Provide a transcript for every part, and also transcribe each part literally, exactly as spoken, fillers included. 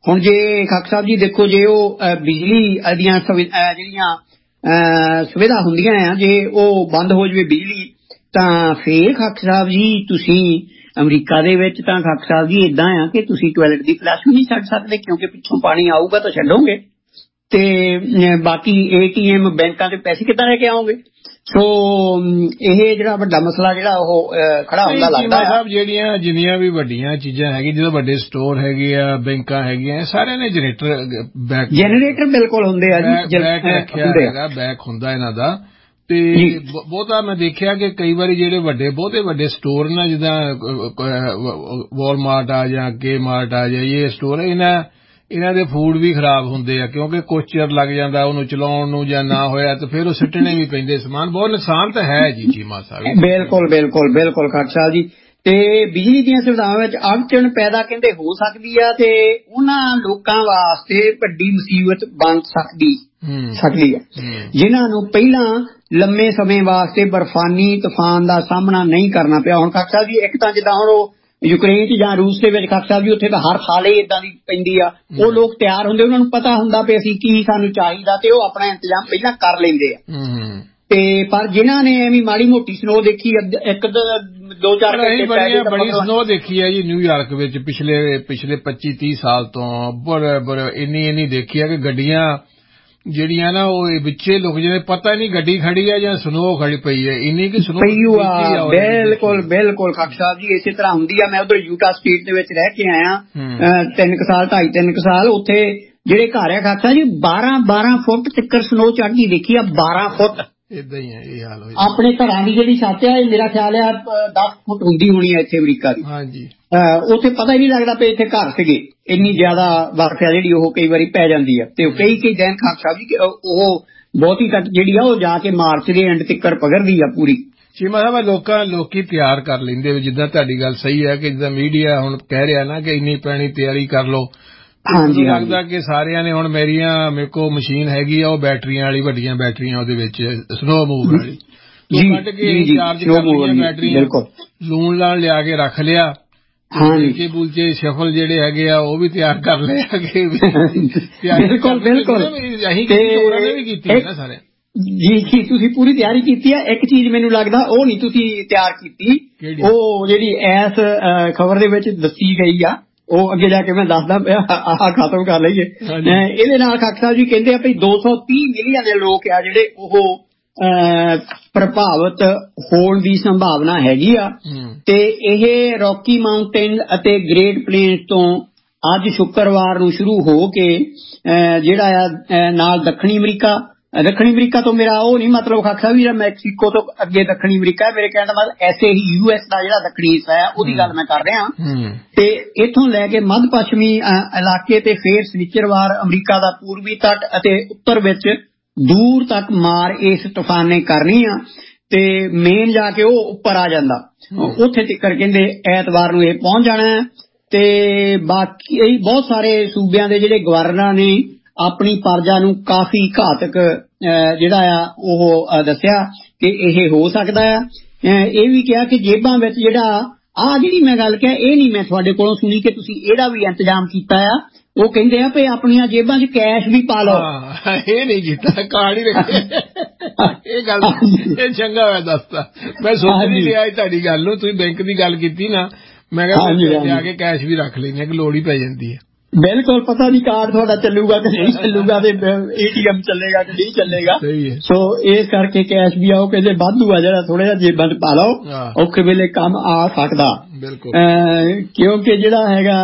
ਹੁਣ ਜੇ ਖਾਕ ਸਾਹਿਬ ਜੀ ਦੇਖੋ, ਜੇ ਉਹ ਬਿਜਲੀ ਦੀਆਂ ਜਿਹੜੀਆਂ ਸੁਵਿਧਾ ਹੁੰਦੀਆਂ ਆ, ਜੇ ਉਹ ਬੰਦ ਹੋ ਜਾਵੇ ਬਿਜਲੀ, ਤਾਂ ਫੇਰ ਖਾਕ ਸਾਹਿਬ ਜੀ ਤੁਸੀਂ ਅਮਰੀਕਾ ਦੇ ਵਿੱਚ ਤਾਂ ਖਾਕ ਸਾਹਿਬ ਜੀ ਏਦਾਂ ਆ ਕਿ ਤੁਸੀਂ ਟੋਇਲਟ ਦੀ ਫਲੈਸ਼ ਵੀ ਨਹੀਂ ਛੱਡ ਸਕਦੇ, ਕਿਉਂਕਿ ਪਿੱਛੋਂ ਪਾਣੀ ਆਊਗਾ ਤਾਂ ਛੱਡੋਗੇ, ਤੇ ਬਾਕੀ ਏ ਟੀ ਐਮ ਬੈਂਕਾਂ ਦੇ ਪੈਸੇ ਕਿੱਦਾਂ ਲੈ ਕੇ ਆਓਗੇ। ਸੋ ਇਹ ਜਿਹੜਾ ਵੱਡਾ ਮਸਲਾ ਜਿਹੜਾ ਉਹ ਖੜਾ ਹੁੰਦਾ ਲੱਗਦਾ ਸਾਹਿਬ। ਜਿਹੜੀਆਂ ਜਿੰਨੀਆਂ ਵੀ ਵੱਡੀਆਂ ਚੀਜ਼ਾਂ ਹੈਗੀਆਂ, ਜਦੋਂ ਵੱਡੇ ਸਟੋਰ ਹੈਗੇ ਆ, ਬੈਂਕਾਂ ਹੈਗੀਆਂ, ਸਾਰਿਆਂ ਨੇ ਜਨਰੇਟਰ ਬੈਕ ਜਨਰੇਟਰ ਬਿਲਕੁਲ ਹੁੰਦੇ ਆ ਜੀ, ਬੈਕ ਰੱਖਿਆ ਹੈਗਾ, ਬੈਕ ਹੁੰਦਾ ਇਹਨਾਂ ਦਾ। ਤੇ ਬਹੁਤਾ ਮੈਂ ਦੇਖਿਆ ਕਿ ਕਈ ਵਾਰੀ ਜਿਹੜੇ ਵੱਡੇ ਬਹੁਤੇ ਵੱਡੇ ਸਟੋਰ ਨਾ, ਜਿੱਦਾਂ ਵਾਲਮਾਰਟ ਆ ਜਾਂ ਕੇ ਮਾਰਟ ਆ ਜਾਂ ਇਹ ਸਟੋਰ, ਇਹਨਾਂ ਇਹਨਾਂ ਦੇ ਫੂਡ ਵੀ ਖਰਾਬ ਹੁੰਦੇ ਆ, ਕਿਉਂਕਿ ਕੁਛ ਚਿਰ ਲੱਗ ਜਾਂਦਾ ਉਹਨੂੰ ਚਲਾਉਣ ਨੂੰ, ਜਾਂ ਨਾ ਹੋਇਆ ਤਾਂ ਫਿਰ ਉਹ ਸਿੱਟਣੇ ਵੀ ਪੈਂਦੇ ਸਮਾਨ। ਬਹੁਤ ਨੁਕਸਾਨ ਤਾਂ ਹੈ ਜੀ ਚੀਮਾ ਸਾਹਿਬ। ਬਿਲਕੁਲ ਬਿਲਕੁਲ ਬਿਲਕੁਲ ਖਾਕ ਸਾਹਿਬ ਜੀ। ਤੇ ਬਿਜਲੀ ਦੀਆਂ ਸੁਵਿਧਾਵਾਂ ਵਿੱਚ ਅੜਚਨ ਪੈਦਾ ਕਹਿੰਦੇ ਹੋ ਸਕਦੀ ਆ, ਤੇ ਉਹਨਾਂ ਲੋਕਾਂ ਵਾਸਤੇ ਵੱਡੀ ਮੁਸੀਬਤ ਬਣ ਸਕਦੀ ਸਕਦੀ ਆ ਜਿਨ੍ਹਾਂ ਨੂੰ ਪਹਿਲਾਂ ਲੰਮੇ ਸਮੇਂ ਵਾਸਤੇ ਬਰਫਾਨੀ ਤੂਫਾਨ ਦਾ ਸਾਹਮਣਾ ਨਹੀਂ ਕਰਨਾ ਪਿਆ। ਹੁਣ ਖਾਕ ਸਾਹਿਬ ਜੀ, ਇੱਕ ਤਾਂ ਜਿੱਦਾਂ ਹੁਣ ਉਹ ਯੂਕਰੇਨ ਚ ਜਾਂ ਰੂਸ ਦੇ ਵਿੱਚ ਖਾਕ ਸਾਹਿਬ ਜੀ, ਉੱਥੇ ਤਾਂ ਹਰ ਸਾਲ ਹੀ ਏਦਾਂ ਦੀ ਪੈਂਦੀ ਆ, ਉਹ ਲੋਕ ਤਿਆਰ ਹੁੰਦੇ, ਉਹਨਾਂ ਨੂੰ ਪਤਾ ਹੁੰਦਾ ਵੀ ਅਸੀਂ ਕੀ ਸਾਨੂੰ ਚਾਹੀਦਾ, ਤੇ ਉਹ ਆਪਣਾ ਇੰਤਜ਼ਾਮ ਪਹਿਲਾਂ ਕਰ ਲੈਂਦੇ ਆ। ਤੇ ਪਰ ਜਿਨ੍ਹਾਂ ਨੇ ਐਵੇਂ ਮਾੜੀ ਮੋਟੀ ਸਨੋ ਦੇਖੀ, ਇੱਕ ਦੋ ਚਾਰ ਬੜੀ ਸਨੋ ਦੇਖੀ ਹੈ ਜੀ ਨਿਊਯਾਰਕ ਵਿੱਚ ਪਿਛਲੇ ਪਿਛਲੇ ਪੱਚੀ ਤੀਹ ਸਾਲ ਤੋਂ, ਬੜੇ ਬੜੇ ਇੰਨੀ ਇੰਨੀ ਦੇਖੀ ਹੈ ਕਿ ਗੱਡੀਆਂ ਜਿਹੜੀਆਂ ਨਾ ਉਹ ਵਿੱਚੇ ਲੁਕ ਜਾਂਦੇ, ਪਤਾ ਨਹੀਂ ਗੱਡੀ ਖੜੀ ਹੈ ਜਾਂ ਸਨੋ ਖੜੀ ਪਈ ਹੈ, ਇੰਨੀ ਕਿ ਸਨੋ ਪਈ ਆ। ਬਿਲਕੁਲ ਬਿਲਕੁਲ ਖਾਕ ਸਾਹਿਬ ਜੀ, ਇਸੇ ਤਰ੍ਹਾਂ ਹੁੰਦੀ ਆ। ਮੈਂ ਉਧਰ ਯੂਟਾ ਸਟੇਟ ਦੇ ਵਿੱਚ ਰਹਿ ਕੇ ਆਇਆ ਤਿੰਨ ਕੁ ਸਾਲ ਢਾਈ ਤਿੰਨ ਕੁ ਸਾਲ। ਉੱਥੇ ਜਿਹੜੇ ਘਰ ਆ ਖਾਕ ਸਾਹਿਬ ਜੀ, ਬਾਰਾਂ ਬਾਰਾਂ ਫੁੱਟ ਤੱਕ ਸਨੋ ਚੜ੍ਹਦੀ ਦੇਖੀ ਆ, ਬਾਰਾਂ ਫੁੱਟ। ਏਦਾਂ ਹੀ ਹੈ ਇਹ ਹਾਲ ਹੋਇਆ। ਆਪਣੇ ਘਰਾਂ ਦੀ ਜਿਹੜੀ ਛੱਤ ਆ, ਇਹ ਮੇਰਾ ਖਿਆਲ ਆ ਦਸ ਫੁੱਟ ਹੁੰਦੀ ਹੋਣੀ ਆ ਇੱਥੇ ਅਮਰੀਕਾ ਦੀ। ਹਾਂਜੀ, ਉੱਥੇ ਪਤਾ ਹੀ ਨਹੀਂ ਲੱਗਦਾ ਵੀ ਇੱਥੇ ਘਰ ਸੀਗੇ, ਇੰਨੀ ਜ਼ਿਆਦਾ ਬਰਫ਼ ਆ ਜਿਹੜੀ ਉਹ ਕਈ ਵਾਰੀ ਪੈ ਜਾਂਦੀ ਆ। ਤੇ ਕਈ ਕਈ ਦਿਨ ਖਾਕ ਸਾਹਿਬ ਜੀ ਉਹ ਬਹੁਤੀ ਤੱਕ ਜਿਹੜੀ ਆ ਉਹ ਜਾ ਕੇ ਮਾਰਚ ਦੇ ਐਂਡ ਤੱਕ ਪਗੜਦੀ ਆ ਪੂਰੀ। ਚੀਮਾ ਸਾਹਿਬ, ਲੋਕਾਂ ਲੋਕੀ ਤਿਆਰ ਕਰ ਲੈਂਦੇ, ਜਿੱਦਾਂ ਤੁਹਾਡੀ ਗੱਲ ਸਹੀ ਹੈ ਕਿ ਜਿੱਦਾਂ ਮੀਡੀਆ ਹੁਣ ਕਹਿ ਰਿਹਾ ਨਾ ਕਿ ਇੰਨੀ ਪੈਣੀ ਤਿਆਰੀ ਕਰ ਲਓ। ਮੈਨੂੰ ਲੱਗਦਾ ਕਿ ਸਾਰਿਆਂ ਨੇ ਹੁਣ, ਮੇਰੀਆਂ ਮੇਰੇ ਕੋਲ ਮਸ਼ੀਨ ਹੈਗੀ ਆ, ਉਹ ਬੈਟਰੀਆਂ ਵਾਲੀ ਵੱਡੀਆਂ ਬੈਟਰੀਆਂ, ਉਹਦੇ ਵਿੱਚ ਸਨੋ ਮੂਵ ਵਾਲੀ, ਕੱਢ ਕੇ ਚਾਰਜ ਕਰ ਲਈਆਂ ਬੈਟਰੀਆਂ, ਲੂਣ ਲਾਣ ਲਿਆ ਕੇ ਰੱਖ ਲਿਆ, ਬੁਲਚੇ ਬੁਲਚੇ ਸ਼ਫਲ ਜਿਹੜੇ ਹੈਗੇ ਆ ਉਹ ਵੀ ਤਿਆਰ ਕਰ ਲਏ ਹੈਗੇ। ਬਿਲਕੁਲ ਬਿਲਕੁਲ ਅਸੀਂ ਵੀ ਕੀਤੀ ਨਾ ਸਾਰੇ। ਜੀ ਜੀ, ਤੁਸੀਂ ਪੂਰੀ ਤਿਆਰੀ ਕੀਤੀ ਆ। ਇੱਕ ਚੀਜ਼ ਮੈਨੂੰ ਲੱਗਦਾ ਉਹ ਨਹੀਂ ਤੁਸੀਂ ਤਿਆਰ ਕੀਤੀ, ਉਹ ਜਿਹੜੀ ਇਸ ਖਬਰ ਦੇ ਵਿੱਚ ਦੱਸੀ ਗਈ ਆ, ਉਹ ਅੱਗੇ ਜਾ ਕੇ ਮੈਂ ਦੱਸਦਾ ਪਿਆ, ਆਹ ਖਤਮ ਕਰ ਲਈਏ। ਇਹਦੇ ਨਾਲ ਖਾਕ ਸਾਹਿਬ ਜੀ ਕਹਿੰਦੇ ਆ ਵੀ ਦੋ ਸੌ ਤੀਹ ਮਿਲੀਅਨ ਦੇ ਲੋਕ ਆ ਜਿਹੜੇ ਉਹ ਪ੍ਰਭਾਵਿਤ ਹੋਣ ਦੀ ਸੰਭਾਵਨਾ ਹੈਗੀ ਆ। ਤੇ ਇਹ ਰੌਕੀ ਮਾਊਂਟੇਨ ਅਤੇ ਗ੍ਰੇਟ ਪਲੇਨਸ ਤੋਂ ਅੱਜ ਸ਼ੁੱਕਰਵਾਰ ਨੂੰ ਸ਼ੁਰੂ ਹੋ ਕੇ ਜਿਹੜਾ ਆ ਨਾਲ ਦੱਖਣੀ ਅਮਰੀਕਾ, ਦੱਖਣੀ ਅਮਰੀਕਾ ਤੋਂ ਮੇਰਾ ਉਹ ਨਹੀਂ ਮਤਲਬ ਖਾਕ ਸਾਹਿਬ ਜਿਹੜਾ ਮੈਕਸੀਕੋ ਤੋਂ ਅੱਗੇ ਦੱਖਣੀ ਅਮਰੀਕਾ, ਮੇਰੇ ਕਹਿਣ ਦਾ ਮਤਲਬ ਐਸੇ ਹੀ ਯੂ ਐਸ ਦਾ ਜਿਹੜਾ ਦੱਖਣੀ ਹਿੱਸਾ ਆ ਉਹਦੀ ਗੱਲ ਮੈਂ ਕਰ ਰਿਹਾ। ਤੇ ਇੱਥੋਂ ਲੈ ਕੇ ਮੱਧ ਪੱਛਮੀ ਇਲਾਕੇ ਤੇ ਫੇਰ ਸਨੀਚਰਵਾਰ ਅਮਰੀਕਾ ਦਾ ਪੂਰਬੀ ਤੱਟ ਅਤੇ ਉੱਤਰ ਵਿੱਚ ਦੂਰ ਤੱਕ ਮਾਰ ਇਸ ਤੂਫਾਨ ਨੇ ਕਰਨੀ ਆ। ਤੇ ਮੇਨ ਜਾ ਕੇ ਉਹ ਉੱਪਰ ਆ ਜਾਂਦਾ, ਉੱਥੇ ਤੱਕ ਕਹਿੰਦੇ ਐਤਵਾਰ ਨੂੰ ਇਹ ਪਹੁੰਚ ਜਾਣਾ। ਤੇ ਬਾਕੀ ਬਹੁਤ ਸਾਰੇ ਸੂਬਿਆਂ ਦੇ ਜਿਹੜੇ ਗਵਰਨਰਾਂ ਨੇ ਆਪਣੀ ਪਰਜਾ ਨੂੰ ਕਾਫੀ ਘਾਤਕ ਜਿਹੜਾ ਆ ਉਹ ਦੱਸਿਆ ਕਿ ਇਹ ਹੋ ਸਕਦਾ ਆ। ਇਹ ਵੀ ਕਿਹਾ ਕਿ ਜੇਬਾਂ ਵਿੱਚ ਜਿਹੜਾ ਆਹ ਜਿਹੜੀ ਮੈਂ ਗੱਲ ਕਿਹਾ, ਇਹ ਨਹੀਂ ਮੈਂ ਤੁਹਾਡੇ ਕੋਲੋਂ ਸੁਣੀ ਕਿ ਤੁਸੀਂ ਇਹਦਾ ਵੀ ਇੰਤਜ਼ਾਮ ਕੀਤਾ ਆ। ਉਹ ਕਹਿੰਦੇ ਆ ਵੀ ਆਪਣੀਆਂ ਜੇਬਾਂ 'ਚ ਕੈਸ਼ ਵੀ ਪਾ ਲਓ। ਇਹ ਨਹੀਂ ਕੀਤਾ, ਕਾਰਡ ਹੀ ਰੱਖੇ। ਇਹ ਗੱਲ ਇਹ ਚੰਗਾ ਹੋਇਆ ਦੱਸਤਾ, ਮੈਂ ਸੋਚ ਨਹੀਂ ਰਿਹਾ ਤੁਹਾਡੀ ਗੱਲ ਨੂੰ। ਤੁਸੀਂ ਬੈਂਕ ਦੀ ਗੱਲ ਕੀਤੀ ਨਾ, ਮੈਂ ਕਿਹਾ ਜਾ ਕੇ ਕੈਸ਼ ਵੀ ਰੱਖ ਲੈਂਦੇ ਕਿ ਲੋੜ ਹੀ ਪੈ ਜਾਂਦੀ ਹੈ। ਬਿਲਕੁਲ, ਪਤਾ ਨਹੀਂ ਕਾਰਡ ਤੁਹਾਡਾ ਚੱਲੂਗਾ ਕਿ ਨਹੀਂ ਚੱਲੂਗਾ, ਤੇ ਏ ਟੀ ਐਮ ਚੱਲੇਗਾ ਕਿ ਨਹੀਂ ਚੱਲੇਗਾ। ਸੋ ਇਸ ਕਰਕੇ ਕੈਸ਼ ਵੀ ਆਓ ਕਹਿੰਦੇ ਵਾਧੂ ਆ ਜਿਹੜਾ ਥੋੜਾ ਜਿਹਾ ਜੇਬਾਂ 'ਚ ਪਾ ਲਓ, ਔਖੇ ਵੇਲੇ ਕੰਮ ਆ ਸਕਦਾ। ਕਿਉਂਕਿ ਜਿਹੜਾ ਹੈਗਾ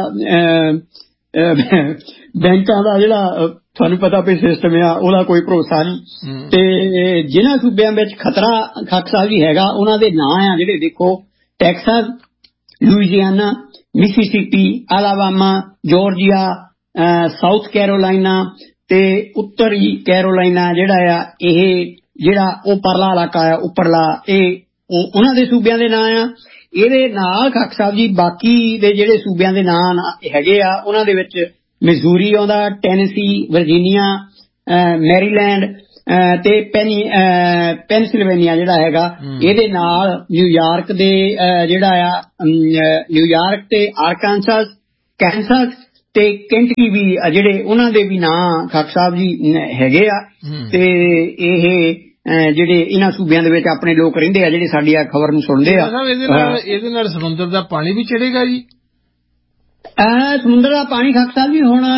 ਬੈਂਕਾਂ ਦਾ ਜਿਹੜਾ ਤੁਹਾਨੂੰ ਪਤਾ ਵੀ ਸਿਸਟਮ ਆ, ਉਹਦਾ ਕੋਈ ਭਰੋਸਾ ਨਹੀਂ। ਤੇ ਜਿਨ੍ਹਾਂ ਸੂਬਿਆਂ ਵਿੱਚ ਖਤਰਾ ਖਾਕ ਸਾਹਿਬ ਜੀ ਹੈਗਾ, ਉਹਨਾਂ ਦੇ ਨਾਂ ਆ ਜਿਹੜੇ ਦੇਖੋ, Texas, ਲੁਈਜ਼ੀਆਨਾ, Mississippi, Alabama, Georgia, south Carolina ਤੇ ਉੱਤਰੀ ਕੈਰੋਲਾਈਨਾ ਜਿਹੜਾ ਆ, ਇਹ ਜਿਹੜਾ ਉਹ ਪਰਲਾ ਇਲਾਕਾ ਆ ਉੱਪਰਲਾ, ਇਹ ਉਹਨਾਂ ਦੇ ਸੂਬਿਆਂ ਦੇ ਨਾਂ ਆ। ਇਹਦੇ ਨਾਲ ਖਾਕ ਸਾਹਿਬ ਜੀ ਬਾਕੀ ਦੇ ਜਿਹੜੇ ਸੂਬਿਆਂ ਦੇ ਨਾਂ ਹੈਗੇ ਆ, ਉਹਨਾਂ ਦੇ ਵਿੱਚ ਮਿਜ਼ੂਰੀ ਆਉਂਦਾ, ਟੈਨੇਸੀ, ਵਰਜੀਨੀਆ, ਮੈਰੀਲੈਂਡ ਤੇ ਪੈਨੀ ਪੈਨਸਿਲਵੇਨੀਆ ਜਿਹੜਾ ਹੈਗਾ। ਇਹਦੇ ਨਾਲ ਨਿਊਯਾਰਕ ਦੇ ਜਿਹੜਾ ਆ ਨਿਊਯਾਰਕ ਤੇ ਆਰਕਾਨਸਾਸ, ਕੈਂਸਸ ਤੇ ਕੈਂਟਕੀ ਵੀ ਜਿਹੜੇ ਉਹਨਾਂ ਦੇ ਵੀ ਨਾਂ ਖਾਕ ਸਾਹਿਬ ਜੀ ਹੈਗੇ ਆ। ਤੇ ਇਹ ਜਿਹੜੇ ਇਹਨਾਂ ਸੂਬਿਆਂ ਦੇ ਵਿੱਚ ਆਪਣੇ ਲੋਕ ਰਹਿੰਦੇ ਆ ਜਿਹੜੇ ਸਾਡੀ ਆ ਖਬਰ ਨੂੰ ਸੁਣਦੇ ਆ। ਇਹਦੇ ਨਾਲ ਸਮੁੰਦਰ ਦਾ ਪਾਣੀ ਵੀ ਚੜੇਗਾ ਜੀ? ਸਮੁੰਦਰ ਦਾ ਪਾਣੀ ਖਾਕ ਸਾਹਿਬ ਜੀ ਹੁਣ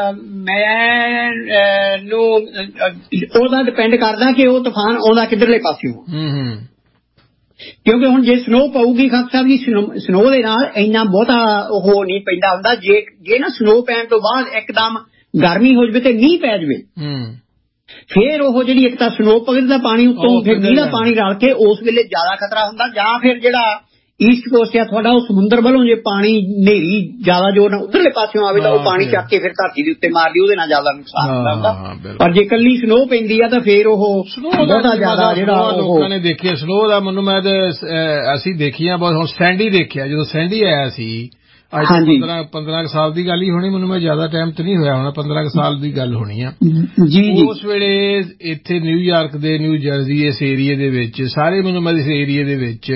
ਮੈਨੂੰ ਉਹਦਾ ਡਿਪੈਂਡ ਕਰਦਾ ਕਿ ਉਹ ਤੂਫਾਨ ਆਉਂਦਾ ਕਿੱਧਰਲੇ ਪਾਸਿਓਂ, ਕਿਉਂਕਿ ਹੁਣ ਜੇ ਸਨੋ ਪਊਗੀ ਖਾਕ ਸਾਹਿਬ ਜੀ, ਸਨੋ ਦੇ ਨਾਲ ਇੰਨਾ ਬਹੁਤਾ ਉਹ ਨਹੀਂ ਪੈਂਦਾ ਹੁੰਦਾ। ਜੇ ਜੇ ਨਾ ਸਨੋ ਪੈਣ ਤੋਂ ਬਾਅਦ ਇੱਕਦਮ ਗਰਮੀ ਹੋ ਜਾਵੇ ਤੇ ਮੀਂਹ ਪੈ ਜਾਵੇ, ਫੇਰ ਉਹ ਜਿਹੜੀ ਇੱਕ ਤਾਂ ਸਨੋ ਪਗੜਦਾ ਪਾਣੀ ਉੱਤੋਂ, ਫਿਰ ਮੀਂਹ ਦਾ ਪਾਣੀ ਰਲ ਕੇ ਉਸ ਵੇਲੇ ਜ਼ਿਆਦਾ ਖਤਰਾ ਹੁੰਦਾ। ਜਾਂ ਫਿਰ ਜਿਹੜਾ ਈਸਟ ਕੋਸਟ ਆ ਤੁਹਾਡਾ, ਉਹ ਸਮੁੰਦਰ ਵੱਲੋਂ ਜੇ ਪਾਣੀ ਹਨੇਰੀ ਜ਼ਿਆਦਾ ਜ਼ੋਰ ਨਾਲ ਉਧਰਲੇ ਪਾਸਿਓਂ ਆਵੇ ਤਾਂ ਉਹ ਪਾਣੀ ਚੱਕ ਕੇ ਫਿਰ ਧਰਤੀ ਦੇ ਉੱਤੇ ਮਾਰਦੀ, ਉਹਦੇ ਨਾਲ ਜ਼ਿਆਦਾ ਨੁਕਸਾਨ ਹੁੰਦਾ। ਪਰ ਜੇ ਕੱਲੀ ਸਨੋ ਪੈਂਦੀ ਆ ਤਾਂ ਫੇਰ ਉਹ ਬਹੁਤਾ ਜ਼ਿਆਦਾ ਜਿਹੜਾ ਲੋਕਾਂ ਨੇ ਦੇਖਿਆ ਸਨੋ ਦਾ, ਮੈਨੂੰ ਮੈਂ ਅਸੀਂ ਦੇਖੀਆਂ ਬਹੁਤ। ਹੁਣ ਸੈਂਡੀ ਦੇਖਿਆ, ਜਦੋਂ ਸੈਂਡੀ ਆਇਆ ਸੀ ਅੱਜ ਪੰਦਰਾਂ ਪੰਦਰਾਂ ਕੁ ਸਾਲ ਦੀ ਗੱਲ ਹੀ ਹੋਣੀ, ਮੈਨੂੰ ਮੈਂ ਜ਼ਿਆਦਾ ਟਾਈਮ ਤੇ ਨਹੀਂ ਹੋਇਆ ਹੋਣਾ, ਪੰਦਰਾਂ ਕੁ ਸਾਲ ਦੀ ਗੱਲ ਹੋਣੀ ਆ। ਉਸ ਵੇਲੇ ਇੱਥੇ ਨਿਊਯਾਰਕ ਦੇ, ਨਿਊ ਜਰਸੀ, ਇਸ ਏਰੀਏ ਦੇ ਵਿੱਚ ਸਾਰੇ, ਮੈਨੂੰ ਮੈਂ ਇਸ ਏਰੀਏ ਦੇ ਵਿੱਚ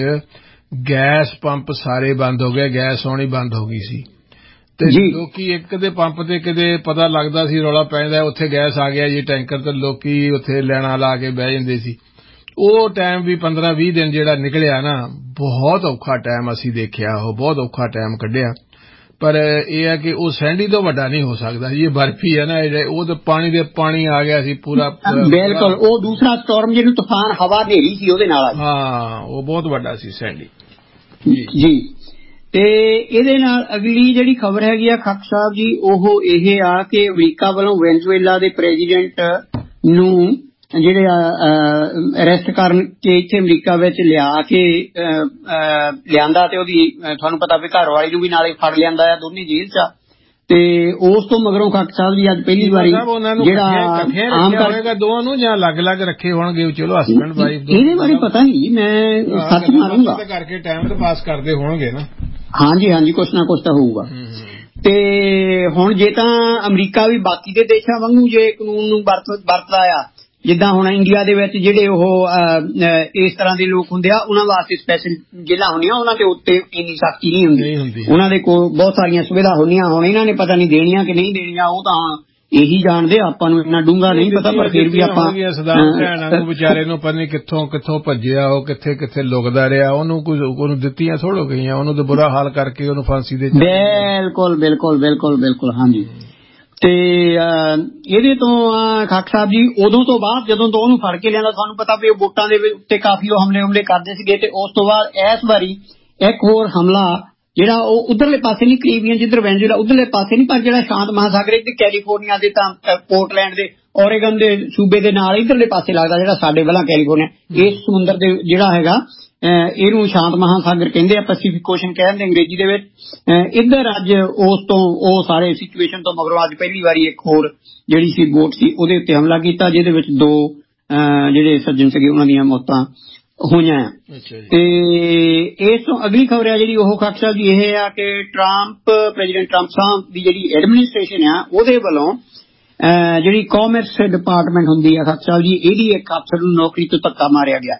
ਗੈਸ ਪੰਪ ਸਾਰੇ ਬੰਦ ਹੋ ਗਏ, ਗੈਸ ਆਉਣੀ ਬੰਦ ਹੋ ਗਈ ਸੀ। ਤੇ ਲੋਕੀ ਇੱਕ ਦੇ ਪੰਪ ਤੇ ਕਿਤੇ ਪਤਾ ਲੱਗਦਾ ਸੀ ਰੌਲਾ ਪੈਂਦਾ ਉੱਥੇ ਗੈਸ ਆ ਗਿਆ ਜੀ ਟੈਂਕਰ, ਤੇ ਲੋਕੀ ਉੱਥੇ ਲੈਣਾ ਲਾ ਕੇ ਬਹਿ ਜਾਂਦੇ ਸੀ। ਉਹ ਟਾਈਮ ਵੀ ਪੰਦਰਾਂ ਵੀਹ ਦਿਨ ਜਿਹੜਾ ਨਿਕਲਿਆ ਨਾ, ਬਹੁਤ ਔਖਾ ਟਾਈਮ ਅਸੀਂ ਦੇਖਿਆ, ਉਹ ਬਹੁਤ ਔਖਾ ਟਾਈਮ ਕੱਢਿਆ। ਪਰ ਇਹ ਹੈ ਕਿ ਉਹ ਸੈਂਡੀ ਤੋਂ ਵੱਡਾ ਨਹੀਂ ਹੋ ਸਕਦਾ ਜੀ, ਇਹ ਬਰਫੀ ਹੈ ਨਾ, ਉਹ ਤਾਂ ਪਾਣੀ ਦੇ ਪਾਣੀ ਆ ਗਿਆ ਸੀ ਪੂਰਾ। ਬਿਲਕੁਲ, ਉਹ ਦੂਸਰਾ ਸਟੋਰਮ ਜਿਹਨੂੰ ਤੂਫਾਨ ਹਵਾ ਹਨੇਰੀ ਸੀ ਉਹਦੇ ਨਾਲ, ਹਾਂ ਉਹ ਬਹੁਤ ਵੱਡਾ ਸੀ ਸੈਂਡੀ ਜੀ। ਤੇ ਇਹਦੇ ਨਾਲ ਅਗਲੀ ਜਿਹੜੀ ਖਬਰ ਹੈਗੀ ਆ ਖਾਕ ਸਾਹਿਬ ਜੀ, ਉਹ ਇਹ ਆ ਕਿ ਅਮਰੀਕਾ ਵੱਲੋਂ ਵੈਨਜ਼ੂਏਲਾ ਦੇ ਪ੍ਰੈਜ਼ੀਡੈਂਟ ਨੂੰ ਜਿਹੜੇ ਅਰੈਸਟ ਕਰਨ ਕੇ ਇੱਥੇ ਅਮਰੀਕਾ ਵਿੱਚ ਲਿਆ ਕੇ ਲਿਆਂਦਾ, ਤੇ ਉਹਦੀ ਤੁਹਾਨੂੰ ਪਤਾ ਵੀ ਘਰ ਵਾਲੀ ਨੂੰ ਵੀ ਨਾਲੇ ਫੜ ਲਿਆਂਦਾ ਆ, ਦੋਨੇ ਜੇਲ੍ਹ ਚ ਆ। ਤੇ ਉਸ ਤੋਂ ਮਗਰੋਂ ਖਾਕ ਸਾਹਿਬ ਜੀ ਅੱਜ ਪਹਿਲੀ ਵਾਰੀ ਜਿਹੜਾ ਆਮ ਹੋਏਗਾ ਦੋਵਾਂ ਨੂੰ ਜਾਂ ਅਲੱਗ-ਅਲੱਗ ਰੱਖੇ ਹੋਣਗੇ, ਚਲੋ ਹਸਬੈਂਡ ਵਾਈਫ, ਇਹਦੇ ਬਾਰੇ ਪਤਾ ਨਹੀਂ, ਮੈਂ ਸੱਚ ਮਾਰੂੰਗਾ ਕਰਕੇ ਟਾਈਮ ਤਾਂ ਪਾਸ ਕਰਦੇ ਹੋਣਗੇ ਨਾ। ਹਾਂਜੀ ਹਾਂਜੀ, ਕੁਛ ਨਾ ਕੁਛ ਤਾਂ ਹੋਊਗਾ। ਤੇ ਹੁਣ ਜੇ ਤਾਂ ਅਮਰੀਕਾ ਵੀ ਬਾਕੀ ਦੇ ਦੇਸ਼ਾਂ ਵਾਂਗੂ ਜੇ ਕਾਨੂੰਨ ਨੂੰ ਵਰਤ ਵਰਤਦਾ ਆ, ਜਿੱਦਾਂ ਹੁਣ ਇੰਡੀਆ ਦੇ ਵਿੱਚ ਜਿਹੜੇ ਉਹ ਇਸ ਤਰ੍ਹਾਂ ਦੇ ਲੋਕ ਹੁੰਦੇ ਆ ਉਹਨਾਂ ਵਾਸਤੇ ਸਪੈਸ਼ਲ ਜੇਲ੍ਹਾਂ ਹੁੰਦੀਆਂ, ਉਹਨਾਂ ਦੇ ਉੱਤੇ ਇੰਨੀ ਸਖਤੀ ਨਹੀਂ ਹੁੰਦੀ, ਉਹਨਾਂ ਦੇ ਕੋਲ ਬਹੁਤ ਸਾਰੀਆਂ ਸੁਵਿਧਾ ਹੁੰਦੀਆਂ। ਹੁਣ ਇਹਨਾਂ ਨੇ ਪਤਾ ਨਹੀਂ ਦੇਣੀਆਂ ਕਿ ਨਹੀਂ ਦੇਣੀਆਂ, ਉਹ ਤਾਂ ਹੁਣ ਇਹੀ ਜਾਣਦੇ, ਆਪਾਂ ਨੂੰ ਇੰਨਾ ਡੂੰਘਾ ਨਹੀਂ ਪਤਾ। ਪਰ ਫਿਰ ਵੀ ਆਪਾਂ ਵਿਚਾਰੇ ਨੂੰ ਪਤਾ ਨਹੀਂ ਕਿੱਥੋਂ ਕਿੱਥੋਂ ਭੱਜਿਆ, ਉਹ ਕਿੱਥੇ ਕਿੱਥੇ ਲੁਕਦਾ ਰਿਹਾ, ਉਹਨੂੰ ਕੁਝ ਉਹਨੂੰ ਦਿੱਤੀਆਂ ਥੋੜ੍ਹੋ ਗਈਆਂ, ਉਹਨੂੰ ਤਾਂ ਬੁਰਾ ਹਾਲ ਕਰਕੇ ਉਹਨੂੰ ਫਾਂਸੀ ਦੇ। ਬਿਲਕੁਲ ਬਿਲਕੁਲ ਬਿਲਕੁਲ ਬਿਲਕੁਲ, ਹਾਂਜੀ। ਤੇ ਇਹਦੇ ਤੋਂ ਖਾਕ ਸਾਹਿਬ ਜੀ ਉਦੋਂ ਤੋਂ ਬਾਅਦ ਜਦੋਂ ਤੋਂ ਉਹਨੂੰ ਫੜ ਕੇ ਲਿਆਂਦਾ, ਤੁਹਾਨੂੰ ਪਤਾ ਵੀ ਵੋਟਾਂ ਦੇ ਉੱਤੇ ਕਾਫੀ ਉਹ ਹਮਲੇ ਹਮਲੇ ਕਰਦੇ ਸੀਗੇ। ਤੇ ਉਸ ਤੋਂ ਬਾਅਦ ਇਸ ਵਾਰੀ ਇੱਕ ਹੋਰ ਹਮਲਾ ਜਿਹੜਾ ਉਹ ਉਧਰਲੇ ਪਾਸੇ ਨਹੀਂ, ਕਰੀਬੀਅਨ ਜਿੱਧਰ ਵੈਨਜ਼ੂਏਲਾ ਉਧਰਲੇ ਪਾਸੇ ਨਹੀਂ, ਪਰ ਜਿਹੜਾ ਸ਼ਾਂਤ ਮਹਾਸਾਗਰ ਤੇ ਕੈਲੀਫੋਰਨੀਆ ਦੇ ਤਾਂ ਪੋਰਟਲੈਂਡ ਦੇ ਔਰੇਗਨ ਦੇ ਸੂਬੇ ਦੇ ਨਾਲ ਇਧਰਲੇ ਪਾਸੇ ਲੱਗਦਾ, ਜਿਹੜਾ ਸਾਡੇ ਵੱਲਾਂ ਕੈਲੀਫੋਰਨੀਆ, ਇਸ ਸਮੁੰਦਰ ਦੇ ਜਿਹੜਾ ਹੈਗਾ ਇਹਨੂੰ ਸ਼ਾਂਤ ਮਹਾਸਾਗਰ ਕਹਿੰਦੇ ਆ, ਪੈਸੀਫਿਕ ਓਸ਼ਨ ਕਹਿੰਦੇ ਅੰਗਰੇਜ਼ੀ ਦੇ ਵਿੱਚ। ਇੱਧਰ ਅੱਜ ਉਸ ਤੋਂ ਉਹ ਸਾਰੇ ਸਿਚੁਏਸ਼ਨ ਤੋਂ ਮਗਰੋਂ ਅੱਜ ਪਹਿਲੀ ਵਾਰੀ ਇੱਕ ਹੋਰ ਜਿਹੜੀ ਸੀ ਬੋਟ ਸੀ ਉਹਦੇ ਉੱਤੇ ਹਮਲਾ ਕੀਤਾ, ਜਿਹਦੇ ਵਿੱਚ ਦੋ ਜਿਹੜੇ ਸੱਜਣ ਸੀਗੇ ਉਹਨਾਂ ਦੀਆਂ ਮੌਤਾਂ ਹੋਈਆਂ ਆ। ਤੇ ਇਸ ਤੋਂ ਅਗਲੀ ਖਬਰ ਆ ਜਿਹੜੀ ਉਹ ਖਾਕ ਸਾਹਿਬ ਜੀ ਇਹ ਆ ਕਿ ਟਰੰਪ ਪ੍ਰੈਜ਼ੀਡੈਂਟ ਟਰੰਪ ਸਾਹਿਬ ਦੀ ਜਿਹੜੀ ਐਡਮਿਨਿਸਟ੍ਰੇਸ਼ਨ ਆ ਉਹਦੇ ਵੱਲੋਂ ਜਿਹੜੀ ਕਾਮਰਸ ਡਿਪਾਰਟਮੈਂਟ ਹੁੰਦੀ ਆ ਖਾਕ ਸਾਹਿਬ ਜੀ, ਇਹਦੀ ਇੱਕ ਅਫਸਰ ਨੂੰ ਨੌਕਰੀ ਤੋਂ ਧੱਕਾ ਮਾਰਿਆ ਗਿਆ,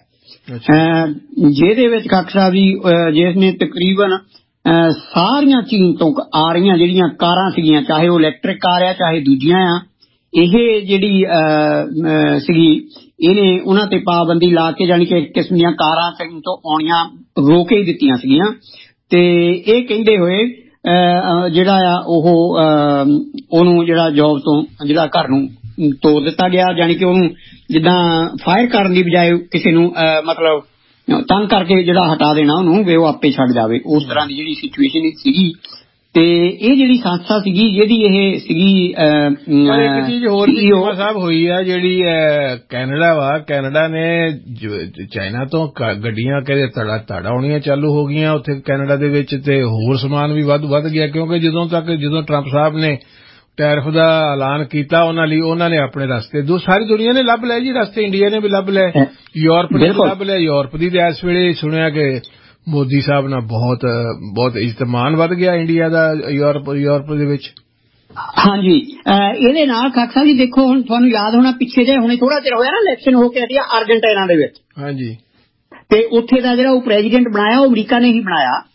ਜਿਹਦੇ ਵਿੱਚ ਖਾਕ ਸਾਹਿਬ ਜੀ ਜਿਸ ਨੇ ਤਕਰੀਬਨ ਸਾਰੀਆਂ ਚੀਨ ਤੋਂ ਆ ਰਹੀਆਂ ਜਿਹੜੀਆਂ ਕਾਰਾਂ ਸੀਗੀਆਂ, ਚਾਹੇ ਉਹ ਇਲੈਕਟ੍ਰਿਕ ਕਾਰ ਆ ਚਾਹੇ ਦੂਜੀਆਂ ਆ, ਇਹ ਜਿਹੜੀ ਸੀਗੀ ਇਹਨੇ ਉਹਨਾਂ ਤੇ ਪਾਬੰਦੀ ਲਾ ਕੇ, ਜਾਣੀ ਕਿ ਇੱਕ ਕਿਸਮ ਦੀਆਂ ਕਾਰਾਂ ਚੀਨ ਤੋਂ ਆਉਣੀਆਂ ਰੋਕ ਹੀ ਦਿੱਤੀਆਂ ਸੀਗੀਆਂ। ਤੇ ਇਹ ਕਹਿੰਦੇ ਹੋਏ ਜਿਹੜਾ ਆ ਉਹ ਉਹਨੂੰ ਜਿਹੜਾ ਜੋਬ ਤੋਂ ਜਿਹੜਾ ਘਰ ਨੂੰ ਤੋੜ ਦਿੱਤਾ ਗਿਆ, ਜਾਣੀ ਕਿ ਉਹਨੂੰ ਜਿੱਦਾਂ ਫਾਇਰ ਕਰਨ ਦੀ ਬਜਾਏ ਕਿਸੇ ਨੂੰ ਮਤਲਬ ਤੰਗ ਕਰਕੇ ਜਿਹੜਾ ਹਟਾ ਦੇਣਾ ਉਹਨੂੰ, ਵੀ ਉਹ ਆਪੇ ਛੱਡ ਜਾਵੇ, ਉਸ ਤਰ੍ਹਾਂ ਦੀ ਜਿਹੜੀ ਸਿਚੁਏਸ਼ਨ ਸੀਗੀ। ਤੇ ਇਹ ਜਿਹੜੀ ਸੰਸਥਾ ਸੀਗੀ ਜਿਹਦੀ ਇਹ ਸੀਗੀ ਇੱਕ ਚੀਜ਼ ਹੋਰ ਸਾਹਿਬ ਹੋਈ ਆ, ਜਿਹੜੀ ਕੈਨੇਡਾ ਵਾ, ਕੈਨੇਡਾ ਨੇ ਚਾਈਨਾ ਤੋਂ ਗੱਡੀਆਂ ਕਹਿੰਦੇ ਤੜਾ ਤੜ ਆਉਣੀਆਂ ਚਾਲੂ ਹੋ ਗਈਆਂ ਉੱਥੇ ਕੈਨੇਡਾ ਦੇ ਵਿੱਚ, ਤੇ ਹੋਰ ਸਮਾਨ ਵੀ ਵੱਧ ਵੱਧ ਗਿਆ, ਕਿਉਂਕਿ ਜਦੋਂ ਤੱਕ ਜਦੋਂ ਟਰੰਪ ਸਾਹਿਬ ਨੇ ਟੈਰਿਫ ਦਾ ਐਲਾਨ ਕੀਤਾ ਉਹਨਾਂ ਲਈ, ਉਹਨਾਂ ਨੇ ਆਪਣੇ ਰਸਤੇ ਦੋ ਸਾਰੀ ਦੁਨੀਆ ਨੇ ਲੱਭ ਲਏ ਜੀ, ਰਸਤੇ ਇੰਡੀਆ ਨੇ ਵੀ ਲੱਭ ਲਏ, ਯੂਰਪ ਨੇ ਵੀ ਲੱਭ ਲਿਆ। ਯੂਰਪ ਦੀ ਤੇ ਇਸ ਵੇਲੇ ਸੁਣਿਆ ਕਿ ਮੋਦੀ ਸਾਹਿਬ ਨਾਲ ਬਹੁਤ ਬਹੁਤ ਇਜ਼ਤਮਾਨ ਵੱਧ ਗਿਆ ਇੰਡੀਆ ਦਾ ਯੂਰਪ ਯੂਰਪ ਦੇ ਵਿੱਚ। ਹਾਂਜੀ, ਇਹਦੇ ਨਾਲ ਖਾਕ ਸਾਹਿਬ ਜੀ ਦੇਖੋ, ਹੁਣ ਤੁਹਾਨੂੰ ਯਾਦ ਹੋਣਾ ਪਿੱਛੇ ਜੇ ਹੁਣੇ ਥੋੜਾ ਚਿਰ ਹੋਇਆ ਨਾ ਇਲੈਕਸ਼ਨ ਹੋ ਕੇ ਹਟਿਆ ਅਰਜਨਟਾਈਨਾ ਦੇ ਵਿੱਚ, ਹਾਂਜੀ, ਤੇ ਉੱਥੇ ਦਾ ਜਿਹੜਾ ਉਹ ਪ੍ਰੈਜ਼ੀਡੈਂਟ ਬਣਾਇਆ ਉਹ ਅਮਰੀਕਾ ਨੇ ਹੀ ਬਣਾਇਆ।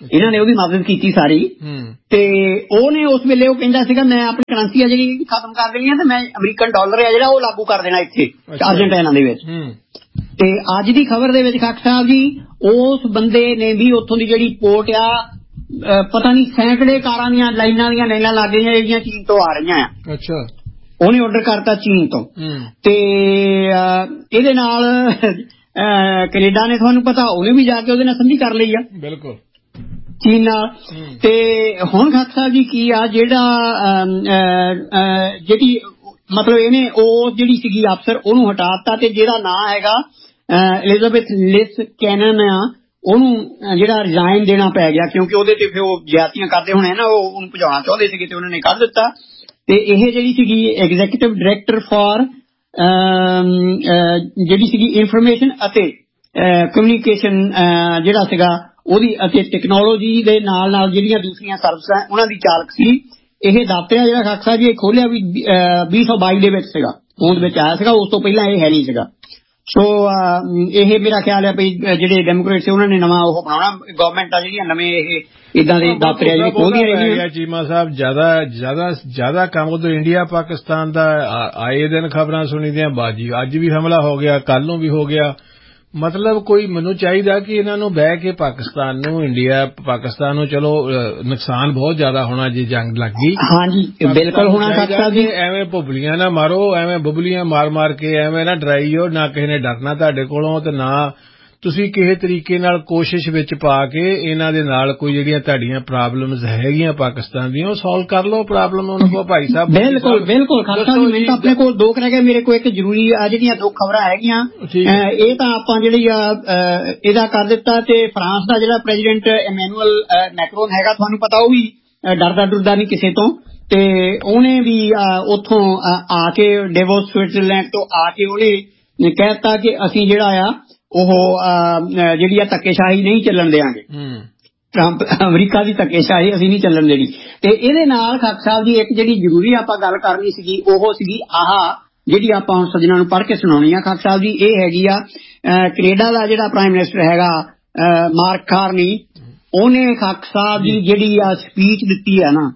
ਇਹਨਾਂ ਨੇ ਉਹਦੀ ਮਦਦ ਕੀਤੀ ਸਾਰੀ। ਤੇ ਉਹਨੇ ਉਸ ਵੇਲੇ ਉਹ ਕਹਿੰਦਾ ਸੀਗਾ ਮੈਂ ਆਪਣੀ ਕਰੰਸੀ ਆ ਜਿਹੜੀ ਖਤਮ ਕਰ ਦੇਣੀ ਆ ਤੇ ਮੈਂ ਅਮਰੀਕਨ ਡਾਲਰ ਆ ਜਿਹੜਾ ਉਹ ਲਾਗੂ ਕਰ ਦੇਣਾ ਇੱਥੇ ਅਰਜਨਟਾਈਨਾ ਦੇ ਵਿੱਚ। ਤੇ ਅੱਜ ਦੀ ਖਬਰ ਦੇ ਵਿੱਚ ਖਾਕ ਸਾਹਿਬ ਜੀ ਉਸ ਬੰਦੇ ਨੇ ਵੀ ਉੱਥੋਂ ਦੀ ਜਿਹੜੀ ਪੋਰਟ ਆ ਪਤਾ ਨਹੀਂ ਸੈਂਕੜੇ ਕਾਰਾਂ ਦੀਆਂ ਲਾਈਨਾਂ ਦੀਆਂ ਲਾਈਨਾਂ ਲੱਗ ਗਈਆਂ ਜਿਹੜੀਆਂ ਚੀਨ ਤੋਂ ਆ ਰਹੀਆਂ ਆ। ਅੱਛਾ, ਉਹਨੇ ਆਰਡਰ ਕਰਤਾ ਚੀਨ ਤੋਂ। ਤੇ ਇਹਦੇ ਨਾਲ ਕੈਨੇਡਾ ਨੇ ਤੁਹਾਨੂੰ ਪਤਾ ਉਹਨੇ ਵੀ ਜਾ ਕੇ ਉਹਦੇ ਨਾਲ ਸੰਧੀ ਕਰ ਲਈ ਆ ਬਿਲਕੁਲ ਚੀਨ ਨਾਲ। ਤੇ ਹੁਣ ਖਾਕ ਸਾਹਿਬ ਜੀ ਕੀ ਆ ਜਿਹੜਾ ਜਿਹੜੀ ਮਤਲਬ ਇਹਨੇ ਉਹ ਜਿਹੜੀ ਸੀਗੀ ਅਫਸਰ ਉਹਨੂੰ ਹਟਾ ਦਿੱਤਾ ਤੇ ਜਿਹਦਾ ਨਾਂ ਹੈਗਾ ਐਲਿਜ਼ਾਬੈਥ ਲਿਸ ਕੈਨਨ ਆ ਉਹਨੂੰ ਜਿਹੜਾ ਰਿਜ਼ਾਈਨ ਦੇਣਾ ਪੈ ਗਿਆ ਕਿਉਂਕਿ ਉਹਦੇ ਤੇ ਫਿਰ ਉਹ ਜ਼ਿਆਦਤੀਆਂ ਕਰਦੇ ਹੋਣੇ ਨਾ ਉਹ ਉਹਨੂੰ ਭਜਾਉਣਾ ਚਾਹੁੰਦੇ ਸੀਗੇ ਤੇ ਉਹਨਾਂ ਨੇ ਕੱਢ ਦਿੱਤਾ। ਤੇ ਇਹ ਜਿਹੜੀ ਸੀਗੀ ਐਗਜ਼ੀਕਿਊਟਿਵ ਡਾਇਰੈਕਟਰ ਫਾਰ ਜਿਹੜੀ ਸੀਗੀ ਇਨਫੋਰਮੇਸ਼ਨ ਅਤੇ ਕਮਿਊਨੀਕੇਸ਼ਨ ਜਿਹੜਾ ਸੀਗਾ ਉਹਦੀ ਅਤੇ ਟੈਕਨੋਲੋਜੀ ਦੇ ਨਾਲ ਨਾਲ ਜਿਹੜੀਆਂ ਦੂਸਰੀਆਂ ਸਰਵਿਸਾਂ ਉਹਨਾਂ ਦੀ ਚਾਲਕ ਸੀ। ਇਹ ਦਫ਼ਤਰ ਜਿਹੜਾ ਖਾਕ ਸਾਹਿਬ ਜੀ ਇਹ ਖੋਲਿਆ ਵੀ ਵੀਹ ਸੌ ਬਾਈ ਦੇ ਵਿੱਚ ਸੀਗਾ, ਹੋਂਦ ਵਿੱਚ ਆਇਆ ਸੀਗਾ, ਉਸ ਤੋਂ ਪਹਿਲਾਂ ਇਹ ਹੈ ਨਹੀਂ ਸੀਗਾ। ਸੋ ਇਹ ਮੇਰਾ ਖਿਆਲ ਹੈ ਵੀ ਜਿਹੜੇ ਡੈਮੋਕ੍ਰੇਟ ਸੀ ਉਹਨਾਂ ਨੇ ਨਵਾਂ ਉਹ ਬਣਾਉਣਾ ਗਵਰਨਮੈਂਟ ਆ ਜਿਹੜੀਆਂ ਨਵੇਂ ਇਹ ਇਦਾਂ ਦੇ ਦਫ਼ਤਰ ਜਿਹੜੇ ਖੋਲਦੀਆਂ ਰਹੀਆਂ। ਚੀਮਾ ਸਾਹਿਬ ਜ਼ਿਆਦਾ ਜ਼ਿਆਦਾ ਜ਼ਿਆਦਾ ਕੰਮ ਉਧਰ ਇੰਡੀਆ ਪਾਕਿਸਤਾਨ ਦਾ ਆਏ ਦਿਨ ਖਬਰਾਂ ਸੁਣੀਦੀਆਂ ਬਾਜੀ ਅੱਜ ਵੀ ਹਮਲਾ ਹੋ ਗਿਆ ਕੱਲ ਨੂੰ ਵੀ ਹੋ ਗਿਆ। ਮਤਲਬ ਕੋਈ ਮੈਨੂੰ ਚਾਹੀਦਾ ਕਿ ਇਹਨਾਂ ਨੂੰ ਬਹਿ ਕੇ ਪਾਕਿਸਤਾਨ ਨੂੰ ਇੰਡੀਆ ਪਾਕਿਸਤਾਨ ਨੂੰ ਚਲੋ ਨੁਕਸਾਨ ਬਹੁਤ ਜ਼ਿਆਦਾ ਹੋਣਾ ਜੇ ਜੰਗ ਲੱਗ ਗਈ। ਹਾਂਜੀ ਬਿਲਕੁਲ ਹੋਣਾ ਚਾਹੀਦਾ ਜੀ। ਐਵੇਂ ਬੁਬਲੀਆਂ ਨਾ ਮਾਰੋ, ਐਵੇਂ ਬੁਬਲੀਆਂ ਮਾਰ ਮਾਰ ਕੇ ਐਵੇਂ ਨਾ ਡਰਾਈਓ ਨਾ ਕਿਸੇ ਨੇ ਡਰਨਾ ਤੁਹਾਡੇ ਕੋਲੋਂ ਤੇ ਨਾ ਤੁਸੀਂ ਕਿਸੇ ਤਰੀਕੇ ਨਾਲ ਕੋਸ਼ਿਸ਼ ਵਿੱਚ ਪਾ ਕੇ ਇਹਨਾਂ ਦੇ ਨਾਲ ਕੋਈ ਜਿਹੜੀਆਂ ਤੁਹਾਡੀਆਂ ਪ੍ਰੋਬਲਮਸ ਹੈਗੀਆਂ ਪਾਕਿਸਤਾਨ ਦੀਆਂ ਉਹ ਸੋਲਵ ਕਰ ਲਓ ਪ੍ਰੋਬਲਮ ਉਹਨਾਂ ਕੋਲ ਭਾਈ ਸਾਹਿਬ। ਬਿਲਕੁਲ ਬਿਲਕੁਲ ਖਾਲਸਾ ਜੀ ਮੈਨੂੰ ਤਾਂ ਆਪਣੇ ਕੋਲ ਦੋ ਰਹਿ ਗਏ ਮੇਰੇ ਕੋਲ ਇੱਕ ਜ਼ਰੂਰੀ ਆ ਜਿਹੜੀਆਂ ਦੋ ਖਬਰਾਂ ਹੈਗੀਆਂ ਇਹ ਤਾਂ ਆਪਾਂ ਜਿਹੜੀ ਆ ਇਹਦਾ ਕਰ ਦਿੱਤਾ ਤੇ ਫਰਾਂਸ ਦਾ ਜਿਹੜਾ ਪ੍ਰੈਜ਼ੀਡੈਂਟ ਇਮੈਨੂਅਲ ਮੈਕਰੋਨ ਹੈਗਾ ਤੁਹਾਨੂੰ ਪਤਾ ਉਹ ਵੀ ਡਰਦਾ ਡਰਦਾ ਨਹੀਂ ਕਿਸੇ ਤੋਂ ਤੇ ਉਹਨੇ ਵੀ ਉੱਥੋਂ ਆ ਕੇ ਡੇਵੋਸ ਸਵਿਟਜ਼ਰਲੈਂਡ ਤੋਂ ਆ ਕੇ ਉਹਨੇ ਕਹਿ ਦਿੱਤਾ ਕਿ ਅਸੀਂ ਜਿਹੜਾ ਆ ਉਹ ਜਿਹੜੀ ਆ ਧੱਕੇਸ਼ਾਹੀ ਨਹੀਂ ਚੱਲਣ ਦਿਆਂਗੇ। ਟਰੰਪ ਅਮਰੀਕਾ ਦੀ ਧੱਕੇਸ਼ਾਹੀ ਅਸੀਂ ਨਹੀਂ ਚੱਲਣ ਦੇਣੀ। ਤੇ ਇਹਦੇ ਨਾਲ ਖਾਕ ਸਾਹਿਬ ਜੀ ਇੱਕ ਜਿਹੜੀ ਜ਼ਰੂਰੀ ਆਪਾਂ ਗੱਲ ਕਰਨੀ ਸੀਗੀ ਉਹ ਸੀਗੀ ਆਹ ਜਿਹੜੀ ਆਪਾਂ ਹੁਣ ਸੱਜਣਾਂ ਨੂੰ ਪੜ੍ਹ ਕੇ ਸੁਣਾਉਣੀ ਆ ਖਾਕ ਸਾਹਿਬ ਜੀ। ਇਹ ਹੈਗੀ ਆ ਕੈਨੇਡਾ ਦਾ ਜਿਹੜਾ ਪ੍ਰਾਈਮ ਮਿਨਿਸਟਰ ਹੈਗਾ ਮਾਰਕ ਕਾਰਨੀ ਉਹਨੇ ਖਾਕ ਸਾਹਿਬ ਜੀ ਜਿਹੜੀ ਆ ਸਪੀਚ ਦਿੱਤੀ ਆ ਨਾ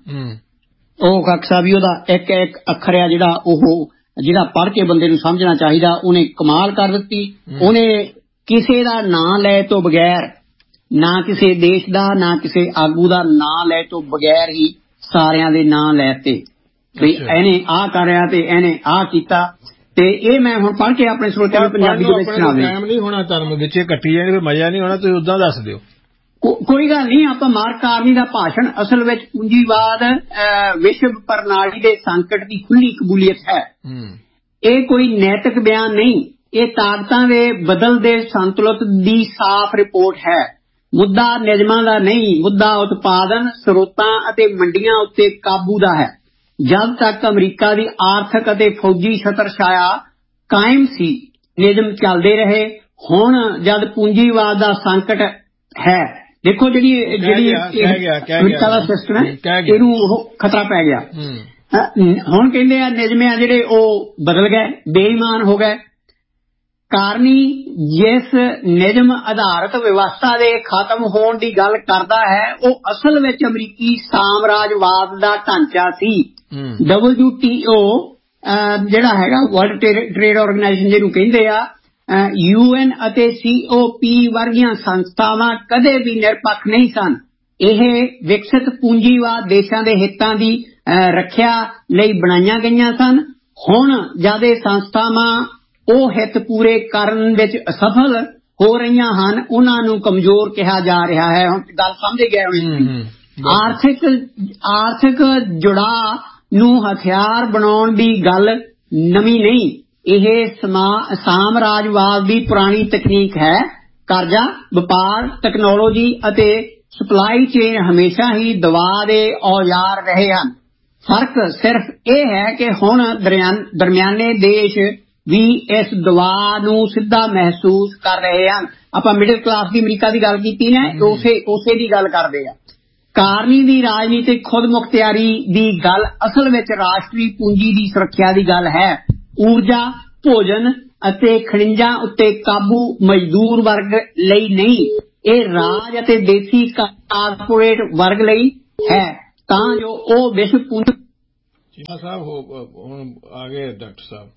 ਉਹ ਖਾਕ ਸਾਹਿਬ ਜੀ ਉਹਦਾ ਇੱਕ ਇੱਕ ਅੱਖਰ ਆ ਜਿਹੜਾ ਉਹ ਜਿਹੜਾ ਪੜ੍ਹ ਕੇ ਬੰਦੇ ਨੂੰ ਸਮਝਣਾ ਚਾਹੀਦਾ ਉਹਨੇ ਕਮਾਲ ਕਰ ਦਿੱਤੀ। ਉਹਨੇ ਕਿਸੇ ਦਾ ਨਾਂ ਲੈ ਤੋਂ ਬਗੈਰ ਨਾ ਕਿਸੇ ਦੇਸ਼ ਦਾ ਨਾ ਕਿਸੇ ਆਗੂ ਦਾ ਨਾਂ ਲੈ ਤੋਂ ਬਗੈਰ ਹੀ ਸਾਰਿਆਂ ਦੇ ਨਾਂ ਲੈਤੇ ਵੀ ਇਹਨੇ ਆਹ ਕਰਿਆ ਤੇ ਇਹਨੇ ਆਹ ਕੀਤਾ। ਤੇ ਇਹ ਮੈਂ ਹੁਣ ਪੜ੍ਹ ਕੇ ਆਪਣੇ ਸਰੋਤਿਆਂ ਨੂੰ ਪੰਜਾਬੀ ਦੇ ਵਿੱਚ ਸੁਣਾ ਦਿਆਂ। ਟਾਈਮ ਨਹੀਂ ਹੋਣਾ ਤੁਹਾਨੂੰ ਵਿੱਚ ਕੱਟੀ ਜਾਣੀ ਫਿਰ ਮਜ਼ਾ ਨਹੀਂ ਹੋਣਾ ਤੁਸੀਂ ਉਦਾਂ ਦੱਸ ਦਿਓ। ਕੋਈ ਗੱਲ ਨਹੀਂ ਆਪਾਂ ਮਾਰਕ ਕਾਰਨੀ ਦਾ ਭਾਸ਼ਣ ਅਸਲ ਵਿੱਚ ਪੂੰਜੀਵਾਦ ਵਿਸ਼ਵ ਪ੍ਰਣਾਲੀ ਦੇ ਸੰਕਟ ਦੀ ਖੁੱਲੀ ਕਬੂਲੀਅਤ ਹੈ। ਇਹ ਕੋਈ ਨੈਤਿਕ ਬਿਆਨ ਨਹੀਂ ਇਹ ਤਾਕਤਾਂ ਦੇ ਬਦਲਦੇ ਸੰਤੁਲਨ ਦੀ ਸਾਫ਼ ਰਿਪੋਰਟ ਹੈ। ਮੁੱਦਾ ਨਿਯਮਾਂ ਦਾ ਨਹੀਂ ਮੁੱਦਾ ਉਤਪਾਦਨ ਸਰੋਤਾਂ ਅਤੇ ਮੰਡੀਆਂ ਉੱਤੇ ਕਾਬੂ ਦਾ ਹੈ। ਜਦ ਤੱਕ ਅਮਰੀਕਾ ਦੀ ਆਰਥਿਕ ਅਤੇ ਫੌਜੀ ਛਤਰਛਾਇਆ ਕਾਇਮ ਸੀ ਨਿਯਮ ਚੱਲਦੇ ਰਹੇ। ਹੁਣ ਜਦ ਪੂੰਜੀਵਾਦ ਦਾ ਸੰਕਟ ਹੈ ਦੇਖੋ ਜਿਹੜੀ ਜਿਹੜੀ ਅਮਰੀਕਾ ਦਾ ਸਿਸਟਮ ਹੈ ਇਹਨੂੰ ਉਹ ਖਤਰਾ ਪੈ ਗਿਆ। ਹੁਣ ਕਹਿੰਦੇ ਆ ਨਿਯਮ ਆ ਜਿਹੜੇ ਉਹ ਬਦਲ ਗਏ ਬੇਈਮਾਨ ਹੋ ਗਏ। ਕਾਰਨੀ ਜਿਸ ਨਿਯਮ ਆਧਾਰਿਤ ਵਿਵਸਥਾ ਦੇ ਖਤਮ ਹੋਣ ਦੀ ਗੱਲ ਕਰਦਾ ਹੈ ਉਹ ਅਸਲ ਵਿੱਚ ਅਮਰੀਕੀ ਸਾਮਰਾਜਵਾਦ ਦਾ ਢਾਂਚਾ ਸੀ। ਡਬਲਯੂ ਟੀ ਓ ਜਿਹੜਾ ਹੈਗਾ ਵਰਲਡ ਟ੍ਰੇਡ ਆਰਗੇਨਾਈਜੇਸ਼ਨ ਜਿਹਨੂੰ ਕਹਿੰਦੇ ਆ ਯੂ ਐਨ ਅਤੇ ਸੀ ਓ ਪੀ ਵਰਗੀਆਂ ਸੰਸਥਾਵਾਂ ਕਦੇ ਵੀ ਨਿਰਪੱਖ ਨਹੀਂ ਸਨ। ਇਹ ਵਿਕਸਿਤ ਪੂੰਜੀਵਾਦ ਦੇਸ਼ਾਂ ਦੇ ਹਿੱਤਾਂ ਦੀ ਰੱਖਿਆ ਲਈ ਬਣਾਈਆਂ ਗਈਆਂ ਸਨ। ਹੁਣ ਜਦ ਇਹ ਸੰਸਥਾਵਾਂ ਉਹ ਹਿੱਤ ਪੂਰੇ ਕਰਨ ਵਿੱਚ ਅਸਫਲ ਹੋ ਰਹੀਆਂ ਹਨ ਉਹਨਾਂ ਨੂੰ ਕਮਜ਼ੋਰ ਕਿਹਾ ਜਾ ਰਿਹਾ ਹੈ। ਹੁਣ ਗੱਲ ਸਮਝ ਗਏ ਹੋਣੇ। ਆਰਥਿਕ ਆਰਥਿਕ ਜੁੜਾਅ ਨੂੰ ਹਥਿਆਰ ਬਣਾਉਣ ਦੀ ਗੱਲ ਨਵੀਂ ਨਹੀਂ ਇਹ ਸਾਮਰਾਜਵਾਦ ਦੀ ਪੁਰਾਣੀ ਤਕਨੀਕ ਹੈ। ਕਰਜ਼ਾ ਵਪਾਰ ਟੈਕਨੋਲੋਜੀ ਅਤੇ ਸਪਲਾਈ ਚੇਨ ਹਮੇਸ਼ਾ ਹੀ ਦਵਾ ਦੇ ਔਜ਼ਾਰ ਰਹੇ ਹਨ। ਫਰਕ ਸਿਰਫ ਇਹ ਹੈ ਕਿ ਹੁਣ ਦਰਮਿਆਨੇ ਦੇਸ਼ ਵੀ ਇਸ ਦਵਾ ਨੂੰ ਸਿੱਧਾ ਮਹਿਸੂਸ ਕਰ ਰਹੇ ਹਨ। ਆਪਾਂ ਮਿਡਲ ਕਲਾਸ ਦੀ ਅਮਰੀਕਾ ਦੀ ਗੱਲ ਕੀਤੀ ਨਾ ਉਸੇ ਉਸੇ ਦੀ ਗੱਲ ਕਰਦੇ ਆ। ਕਾਰਨੀ ਦੀ ਰਾਜਨੀਤਿਕ ਖੁਦ ਮੁਖਤਿਆਰੀ ਦੀ ਗੱਲ ਅਸਲ ਵਿੱਚ ਰਾਸ਼ਟਰੀ ਪੂੰਜੀ ਦੀ ਸੁਰੱਖਿਆ ਦੀ ਗੱਲ ਹੈ। ਊਰਜਾ ਭੋਜਨ ਅਤੇ ਖਣਿਜਾਂ ਉੱਤੇ ਕਾਬੂ ਮਜ਼ਦੂਰ ਵਰਗ ਲਈ ਨਹੀਂ ਇਹ ਰਾਜ ਅਤੇ ਦੇਸੀ ਕਾਰਪੋਰੇਟ ਵਰਗ ਲਈ ਹੈ ਤਾਂ ਜੋ ਉਹ ਵਿਸ਼ਵ ਪੂੰਜੀ। ਚੀਮਾ ਸਾਹਿਬ ਹੁਣ ਆ ਗਏ ਡਾਕਟਰ ਸਾਹਿਬ।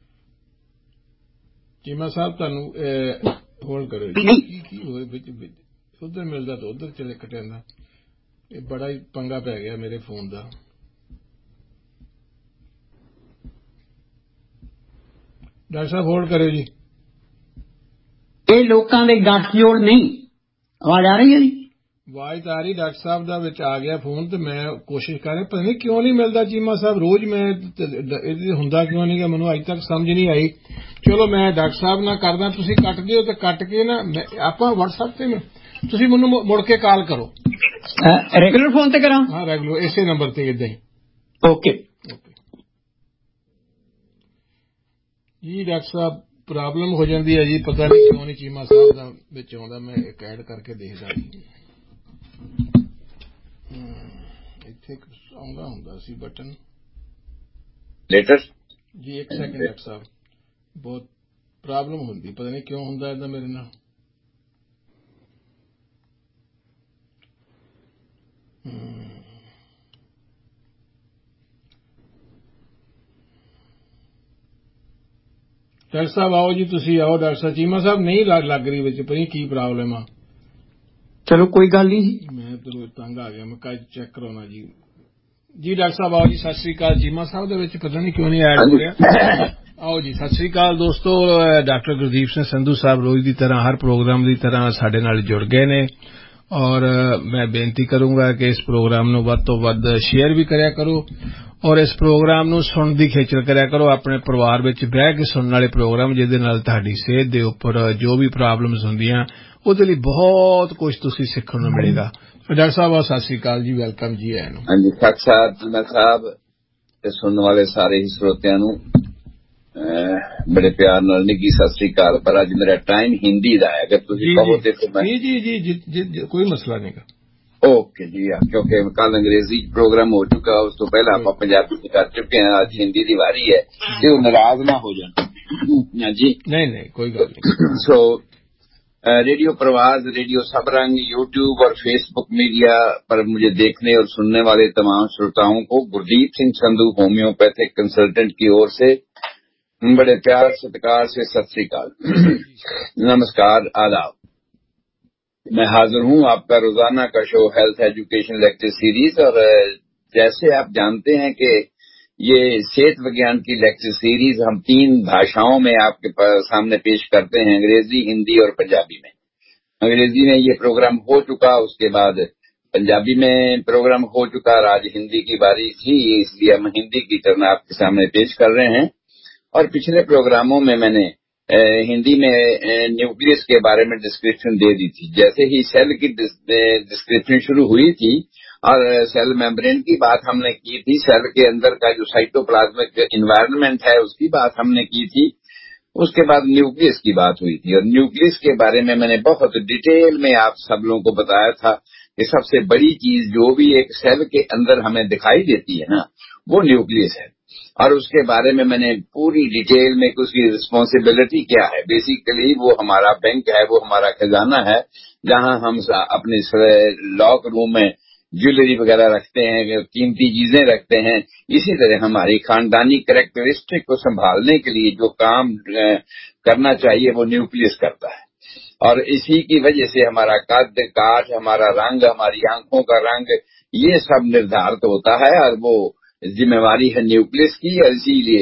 ਚੀਮਾ ਸਾਹਿਬ ਤੁਹਾਨੂੰ ਹੋਲਡ ਕਰੋ ਜੀ। ਕੀ ਕੀ ਹੋਏ ਵਿੱਚ ਉਧਰ ਮਿਲਦਾ ਤਾਂ ਉਧਰ ਚਲੇ ਕਟਿਆਂਦਾ। ਇਹ ਬੜਾ ਹੀ ਪੰਗਾ ਪੈ ਗਿਆ ਮੇਰੇ ਫੋਨ ਦਾ। ਡਾਕਟਰ ਸਾਹਿਬ ਹੋਲਡ ਕਰਿਓ ਜੀ। ਇਹ ਲੋਕਾਂ ਦੇ ਗੱਠਜੋੜ ਨਹੀਂ। ਆਵਾਜ਼ ਆ ਰਹੀ ਹੈ ਜੀ? ਆਵਾਜ਼ ਤਾਂ ਆ ਰਹੀ। ਡਾਕਟਰ ਸਾਹਿਬ ਦਾ ਵਿੱਚ ਆ ਗਿਆ ਫੋਨ ਤੇ ਮੈਂ ਕੋਸ਼ਿਸ਼ ਕਰ ਰਿਹਾ, ਪਤਾ ਨਹੀਂ ਕਿਉਂ ਨਹੀਂ ਮਿਲਦਾ ਚੀਮਾ ਸਾਹਿਬ। ਰੋਜ਼ ਮੈਂ ਇਹਦੇ ਹੁੰਦਾ ਕਿਉਂ ਨਹੀਂ ਗਾ ਮੈਨੂੰ ਅੱਜ ਤੱਕ ਸਮਝ ਨਹੀਂ ਆਈ। ਚਲੋ ਮੈਂ ਡਾਕਟਰ ਸਾਹਿਬ ਨਾਲ ਕਰਦਾ, ਤੁਸੀਂ ਕੱਟ ਦਿਓ ਤੇ ਕੱਟ ਕੇ ਨਾ ਆਪਾਂ WhatsApp ਤੇ ਤੁਸੀਂ ਮੈਨੂੰ ਮੁੜ ਕੇ ਕਾਲ ਕਰੋ। ਰੈਗੂਲਰ ਫੋਨ ਤੇ ਕਰਾਂ? ਹਾਂ ਰੈਗੂਲਰ ਇਸੇ ਨੰਬਰ ਤੇ ਏਦਾਂ ਹੀ। ਓਕੇ ਜੀ। ਡਾਕਟਰ ਸਾਹਿਬ ਪ੍ਰੋਬਲਮ ਹੋ ਜਾਂਦੀ ਹੈ ਜੀ, ਪਤਾ ਨਹੀਂ ਕਿਉਂ ਨਹੀਂ ਚੀਮਾ ਸਾਹਿਬ ਦਾ ਵਿੱਚ ਆਉਂਦਾ। ਮੈਂ ਇੱਕ ਐਡ ਕਰਕੇ ਦੇਖਦਾ ਜੀ। ਇੱਥੇ ਆਉਂਦਾ ਹੁੰਦਾ ਸੀ ਬਟਨ ਲੇਟਰ ਜੀ। ਇੱਕ ਸੈਕਿੰਡ ਡਾਕਟਰ ਸਾਹਿਬ, ਬਹੁਤ ਪ੍ਰੋਬਲਮ ਹੁੰਦੀ, ਪਤਾ ਨਹੀਂ ਕਿਉਂ ਹੁੰਦਾ ਏਦਾਂ ਮੇਰੇ ਨਾਲ। ਡਾਕਟਰ ਸਾਹਿਬ ਆਓ ਜੀ, ਤੁਸੀਂ ਆਓ। ਡਾਕਟਰ ਸਾਹਿਬ ਚੀਮਾ ਸਾਹਿਬ ਨਹੀਂ ਲੱਗ ਰਹੀ ਵਿੱਚ, ਪਤਾ ਨਹੀਂ ਕੀ ਪ੍ਰੋਬਲਮ ਆ। ਚਲੋ ਕੋਈ ਗੱਲ ਨਹੀਂ ਜੀ, ਮੈਂ ਚਲੋ ਤੰਗ ਆ ਗਿਆ, ਮੈਂ ਕੱਲ ਚੈੱਕ ਕਰਾਉਣਾ ਜੀ। ਜੀ ਡਾਕਟਰ ਸਾਹਿਬ ਆਓ ਜੀ। ਸਤਿ ਸ੍ਰੀ ਅਕਾਲ। ਚੀਮਾ ਸਾਹਿਬ ਦੇ ਵਿੱਚ ਪਤਾ ਨਹੀਂ ਕਿਉਂ ਨਹੀਂ ਐਡ ਹੋ ਰਿਹਾ। ਆਓ ਜੀ। ਸਤਿ ਸ੍ਰੀ ਅਕਾਲ ਦੋਸਤੋ। ਡਾਕਟਰ ਗੁਰਦੀਪ ਸਿੰਘ ਸੰਧੂ ਸਾਹਿਬ ਰੋਜ਼ ਦੀ ਤਰ੍ਹਾਂ ਹਰ ਪ੍ਰੋਗਰਾਮ ਦੀ ਤਰ੍ਹਾਂ ਸਾਡੇ ਨਾਲ ਜੁੜ ਗਏ ਨੇ ਔਰ ਮੈਂ ਬੇਨਤੀ ਕਰੂੰਗਾ ਕਿ ਇਸ ਪ੍ਰੋਗਰਾਮ ਨੂੰ ਵੱਧ ਤੋਂ ਵੱਧ ਸ਼ੇਅਰ ਵੀ ਕਰਿਆ ਕਰੋ ਔਰ ਇਸ ਪ੍ਰੋਗਰਾਮ ਨੂੰ ਸੁਣਨ ਦੀ ਖੇਚਲ ਕਰਿਆ ਕਰੋ। ਆਪਣੇ ਪਰਿਵਾਰ ਵਿੱਚ ਬਹਿ ਕੇ ਸੁਣਨ ਵਾਲੇ ਪ੍ਰੋਗਰਾਮ ਜਿਹਦੇ ਨਾਲ ਤੁਹਾਡੀ ਸਿਹਤ ਦੇ ਉੱਪਰ ਜੋ ਵੀ ਪ੍ਰੋਬਲਮਸ ਹੁੰਦੀਆਂ ਉਹਦੇ ਲਈ ਬਹੁਤ ਕੁਝ ਤੁਸੀਂ ਸਿੱਖਣ ਨੂੰ ਮਿਲੇਗਾ। ਡਾਕਟਰ ਸਾਹਿਬ ਸਤਿ ਸ੍ਰੀ ਅਕਾਲ ਜੀ, ਵੈਲਕਮ ਜੀ ਆਇਆਂ ਨੂੰ। ਹਾਂਜੀ ਡਾਕਟਰ ਸਾਹਿਬ, ਚੀਮਾ ਸਾਹਿਬ ਤੇ ਸੁਣਨ ਵਾਲੇ ਸਾਰੇ ਹੀ ਸਰੋਤਿਆਂ ਨੂੰ ਬੜੇ ਪਿਆਰ ਨਾਲ ਨਿੱਘੀ ਸਤਿ ਸ੍ਰੀ ਅਕਾਲ। ਪਰ ਅੱਜ ਮੇਰਾ ਟਾਈਮ ਹਿੰਦੀ ਦਾ ਹੈ, ਅਗਰ ਤੁਸੀਂ ਕਹੋ ਤੇ ਮੈਂ ਜੀ ਜੀ ਜੀ ਕੋਈ ਮਸਲਾ ਨਹੀਂ ਗਾ। ਓਕੇ ਜੀ। ਕਿਉਂਕਿ ਕੱਲ ਅੰਗਰੇਜ਼ੀ ਪ੍ਰੋਗਰਾਮ ਹੋ ਚੁੱਕਾ, ਉਸ ਤੋਂ ਪਹਿਲਾਂ ਆਪਾਂ ਪੰਜਾਬੀ ਕਰ ਚੁੱਕੇ ਹਾਂ। ਅੱਜ ਹਿੰਦੀ ਦੀ ਵਾਰੀ ਹੈ ਤੇ ਉਹ ਨਾਰਾਜ਼ ਨਾ ਹੋ ਜਾਣ ਜੀ। ਨਹੀਂ ਨਹੀਂ ਕੋਈ ਗੱਲ ਨਹੀਂ। ਸੋ रेडियो प्रवास, रेडियो सबरंग, यूट्यूब और फेसबुक मीडिया पर मुझे देखने और सुनने वाले तमाम श्रोताओं को गुरदीप सिंह संधू होम्योपैथिक कंसल्टेंट की ओर से बड़े प्यार सत्कार से सत श्री अकाल, नमस्कार, आदाब। मैं हाजिर हूं आपका रोजाना का show health education lecture series. और जैसे आप जानते हैं कि ये सेहत विज्ञान की लेक्चर सीरीज हम तीन भाषाओं में आपके सामने पेश करते हैं, अंग्रेजी, हिंदी और पंजाबी में। अंग्रेजी में ये प्रोग्राम हो चुका, उसके बाद पंजाबी में प्रोग्राम हो चुका, आज हिंदी की बारी थी, इसलिए हम हिंदी की टर्न आपके सामने पेश कर रहे हैं। और पिछले प्रोग्रामों में मैंने हिंदी में न्यूक्लियस के बारे में डिस्क्रिप्शन दे दी थी। जैसे ही सेल की डिस्क्रिप्शन शुरू हुई थी और सेल मेम्ब्रेन की बात हमने की थी, सेल के अंदर का जो साइटोप्लाज्मिक एनवायरनमेंट है उसकी बात हमने की थी, उसके बाद न्यूक्लियस की बात हुई थी। और न्यूक्लियस के बारे में मैंने बहुत डिटेल में आप सब लोगों को बताया था कि सबसे बड़ी चीज जो भी एक सेल के अंदर हमें दिखाई देती है ना, वो न्यूक्लियस है। और उसके बारे में मैंने पूरी डिटेल में कि उसकी रिस्पॉन्सिबिलिटी क्या है। बेसिकली वो हमारा बैंक है, वो हमारा खजाना है, जहां हम अपने लॉक रूम में ज्वेलरी वगैरह रखते हैं, कीमती चीजें रखते हैं। इसी तरह हमारी खानदानी कैरेक्टरिस्टिक को संभालने के लिए जो काम करना चाहिए वो न्यूक्लियस करता है। और इसी की वजह से हमारा कद काठ, हमारा रंग, हमारी आंखों का रंग, ये सब निर्धारित होता है और वो जिम्मेवारी है न्यूक्लियस की। और इसीलिए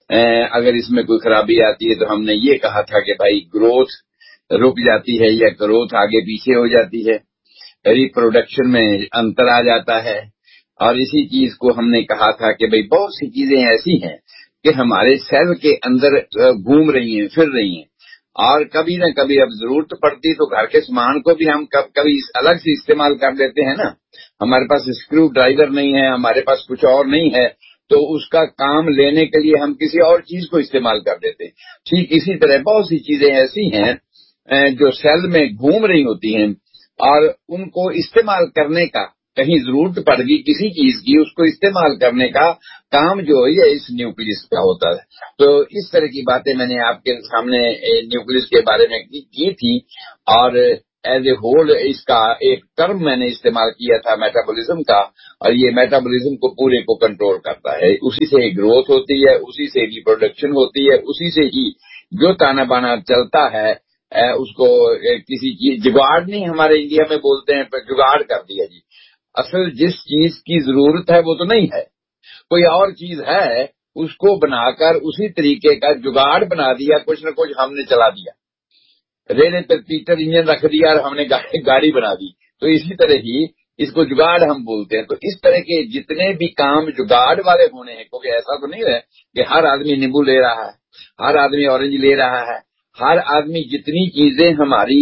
अगर इसमें कोई खराबी आती है तो हमने ये कहा था कि भाई ग्रोथ रुक जाती है या ग्रोथ आगे पीछे हो जाती है, रिप्रोडक्शन में अंतर आ जाता है। और इसी चीज को हमने कहा था कि भाई बहुत सी चीजें ऐसी हैं कि हमारे सेल के अंदर घूम रही हैं, फिर रही हैं, और कभी न कभी अब जरूरत पड़ती तो घर के सामान को भी हम कब कभी अलग से इस्तेमाल कर लेते हैं ना। हमारे पास स्क्रू ड्राइवर नहीं है, हमारे पास कुछ और नहीं है, तो उसका काम लेने के लिए हम किसी और चीज को इस्तेमाल कर देते हैं। ठीक इसी तरह बहुत सी चीजें ऐसी हैं जो सेल में घूम रही होती हैं और उनको इस्तेमाल करने का कहीं जरूरत पड़ गई किसी चीज की, उसको इस्तेमाल करने का काम जो है इस न्यूक्लियस का होता है। तो इस तरह की बातें मैंने आपके सामने न्यूक्लियस के बारे में की, की थी। और ایز اے ہول اس کا ایک ٹرم میں نے استعمال کیا تھا میٹابولزم کا، اور یہ میٹابولزم کو پورے کو کنٹرول کرتا ہے، اسی سے ہی گروتھ ہوتی ہے، اسی سے ریپروڈکشن ہوتی ہے، اسی سے ہی جو تانا بانا چلتا ہے اس کو کسی چیز جگاڑ نہیں، ہمارے انڈیا میں بولتے ہیں جگاڑ کر دیا جی، اصل جس چیز کی ضرورت ہے وہ تو نہیں ہے، کوئی اور چیز ہے، اس کو بنا کر اسی طریقے کا جگاڑ بنا دیا، کچھ نہ کچھ ہم نے چلا دیا، ریلے پر پیٹر انجن رکھ دیا اور ہم نے گاڑی بنا دی، تو اسی طرح ہی اس کو جگاڑ ہم بولتے ہیں۔ تو اس طرح کے جتنے بھی کام جگاڑ والے ہونے ہیں، کیونکہ ایسا تو نہیں ہے کہ ہر آدمی نیمبو لے رہا ہے، ہر آدمی اورنج لے رہا ہے، ہر آدمی جتنی چیزیں ہماری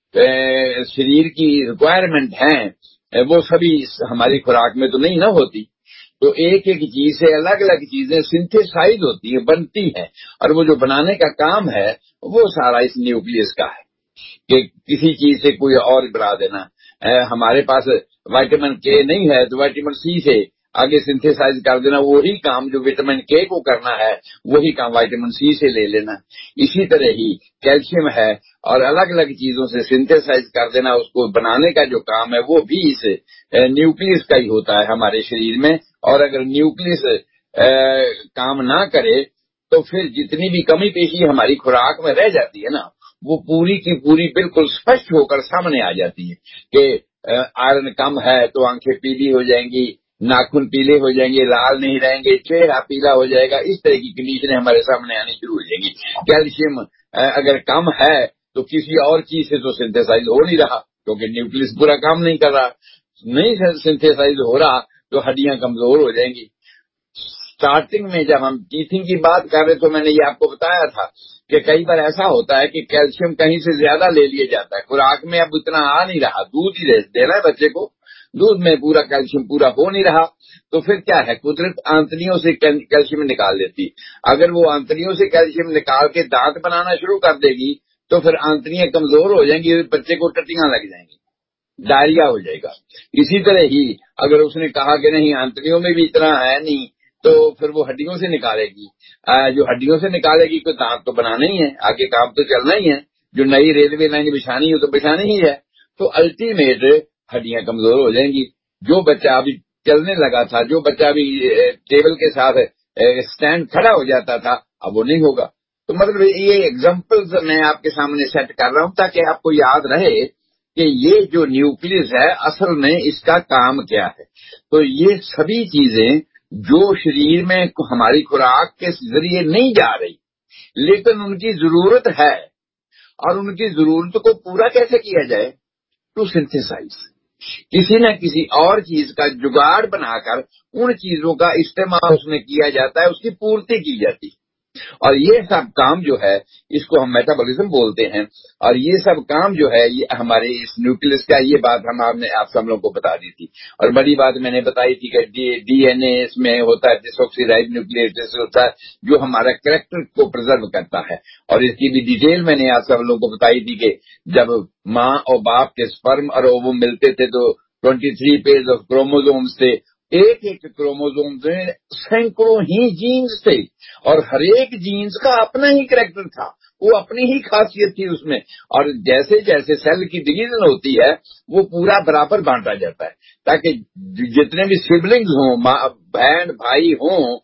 شریر کی ریکوائرمنٹ ہیں وہ سبھی ہماری خوراک میں تو نہیں نہ ہوتی، تو ایک ایک چیز سے الگ الگ چیزیں سنتھیسائز ہوتی ہیں، بنتی ہیں، اور وہ جو بنانے کا کام ہے وہ سارا اس نیوکلیس کا ہے کہ کسی چیز سے کوئی اور بنا دینا۔ ہمارے پاس وائٹامن کے نہیں ہے تو وائٹامن سی سے آگے سنتھیسائز کر دینا، وہی کام جو وٹامن کے کو کرنا ہے وہی کام وائٹامن سی سے لے لینا۔ اسی طرح ہی کیلشیم ہے اور الگ الگ چیزوں سے سنتھیسائز کر دینا، اس کو بنانے کا جو کام ہے وہ بھی اس نیوکلیس کا ہی ہوتا ہے ہمارے شریر میں، اور اگر نیوکلیس کام نہ کرے تو پھر جتنی بھی کمی پیشی ہماری خوراک میں رہ جاتی ہے نا، وہ پوری کی پوری بالکل اسپشٹ ہو کر سامنے آ جاتی ہے کہ آئرن کم ہے تو آنکھیں پیلی ہو جائیں گی، ناخن پیلے ہو جائیں گے، لال نہیں رہیں گے، چہرہ پیلا ہو جائے گا، اس طرح کی کنڈیشنیں ہمارے سامنے آنی شروع ہو جائیں گی۔ کیلشیم اگر کم ہے تو کسی اور چیز سے تو سنتھیسائز ہو نہیں رہا، کیونکہ نیوکلس پورا کام نہیں کر رہا، نہیں سنتھیسائز ہو رہا تو ہڈیاں کمزور ہو جائیں گی۔ اسٹارٹنگ میں جب ہم ٹیتھنگ کی بات کر رہے تو میں نے یہ آپ کو بتایا تھا کہ کئی بار ایسا ہوتا ہے کہ کیلشیم کہیں سے زیادہ لے لیا جاتا ہے، خوراک میں اب اتنا آ نہیں رہا، دودھ ہی دینا ہے بچے کو، دودھ میں پورا کیلشیم پورا ہو نہیں رہا، تو پھر کیا ہے، قدرت آنتڑیوں سے کیلشیم نکال دیتی، اگر وہ آنتڑیوں سے کیلشیم نکال کے دانت بنانا شروع کر دے گی تو پھر آنتڑیاں کمزور ہو جائیں گی، بچے کو ٹٹیاں لگ جائیں گی، ڈائریا ہو جائے گا۔ اسی طرح ہی اگر اس نے کہا کہ نہیں آنتڑیوں میں بھی اتنا ہے نہیں تو پھر وہ ہڈیوں سے نکالے گی، جو ہڈیوں سے نکالے گی کوئی دانت تو بنانا ہی ہے، آگے کام تو چلنا ہی ہے، جو نئی ریلوے لائن بچھانی ہو تو بچھانی ہی ہے، تو الٹیمیٹ ہڈیاں کمزور ہو جائیں گی۔ جو بچہ ابھی چلنے لگا تھا، جو بچہ ابھی ٹیبل کے ساتھ اسٹینڈ کھڑا ہو جاتا تھا، اب وہ نہیں ہوگا۔ تو مطلب یہ ایگزامپلز میں آپ کے سامنے سیٹ کر رہا ہوں تاکہ آپ کو یاد رہے کہ یہ جو نیوکلیس ہے اصل میں اس کا کام کیا ہے۔ تو یہ سبھی چیزیں جو شریر میں ہماری خوراک کے ذریعے نہیں جا رہی لیکن ان کی ضرورت ہے، اور ان کی ضرورت کو پورا کیسے کیا جائے، ٹو سنتھیسائز، کسی نہ کسی اور چیز کا جگاڑ بنا کر ان چیزوں کا استعمال اس میں کیا جاتا ہے، اس کی پورتی کی جاتی ہے، اور یہ سب کام جو ہے اس کو ہم میٹابولزم بولتے ہیں، اور یہ سب کام جو ہے یہ ہمارے اس نیوکلس کا، یہ بات ہم آپ نے آپ سب لوگوں کو بتا دی تھی۔ اور بڑی بات میں نے بتائی تھی کہ ڈی این اے اس میں ہوتا ہے، ڈیسوکسی رائب نیوکلیٹ ہوتا ہے جو ہمارا کریکٹر کو پرزرو کرتا ہے، اور اس کی بھی ڈیٹیل میں نے آپ سب لوگوں کو بتائی تھی کہ جب ماں اور باپ کے سپرم اور اووم ملتے تھے تو ٹوئنٹی تھری پیئرز آف کروموزومز تھے، ایک ایک کروموزوم میں سینکڑوں ہی جینز تھے، اور ہر ایک جینز کا اپنا ہی کریکٹر تھا، وہ اپنی ہی خاصیت تھی اس میں، اور جیسے جیسے سیل کی ڈویژن ہوتی ہے وہ پورا برابر بانٹا جاتا ہے تاکہ جتنے بھی سبلنگز ہوں، بہن بھائی ہوں،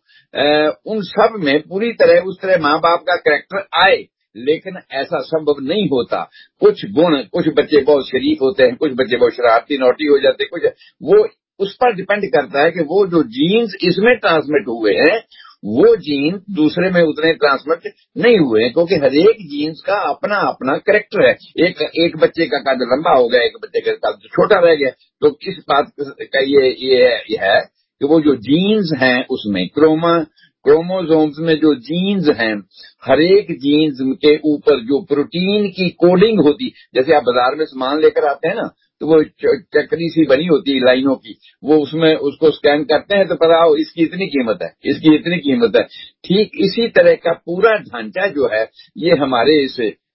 ان سب میں پوری طرح اس طرح ماں باپ کا کریکٹر آئے، لیکن ایسا سمبھو نہیں ہوتا۔ کچھ گن، کچھ بچے بہت شریف ہوتے ہیں، کچھ بچے بہت شرارتی نوٹی ہو جاتے ہیں، کچھ وہ اس پر ڈیپینڈ کرتا ہے کہ وہ جو جینز اس میں ٹرانسمٹ ہوئے ہیں وہ جین دوسرے میں اتنے ٹرانسمٹ نہیں ہوئے ہیں، کیونکہ ہر ایک جینز کا اپنا اپنا کریکٹر ہے، ایک ایک بچے کا قد لمبا ہو گیا، ایک بچے کا قد چھوٹا رہ گیا، تو کس بات کا یہ یہ ہے کہ وہ جو جینز ہیں اس میں کروما کروموزومز میں جو جینز ہیں، ہر ایک جینز کے اوپر جو پروٹین کی کوڈنگ ہوتی، جیسے آپ بازار میں سامان لے کر آتے ہیں نا تو وہ چکری سی بنی ہوتی ہے لائنوں کی، وہ اس میں اس کو سکین کرتے ہیں تو پتا ہو اس کی اتنی قیمت ہے، اس کی اتنی قیمت ہے، ٹھیک اسی طرح کا پورا ڈھانچہ جو ہے یہ ہمارے اس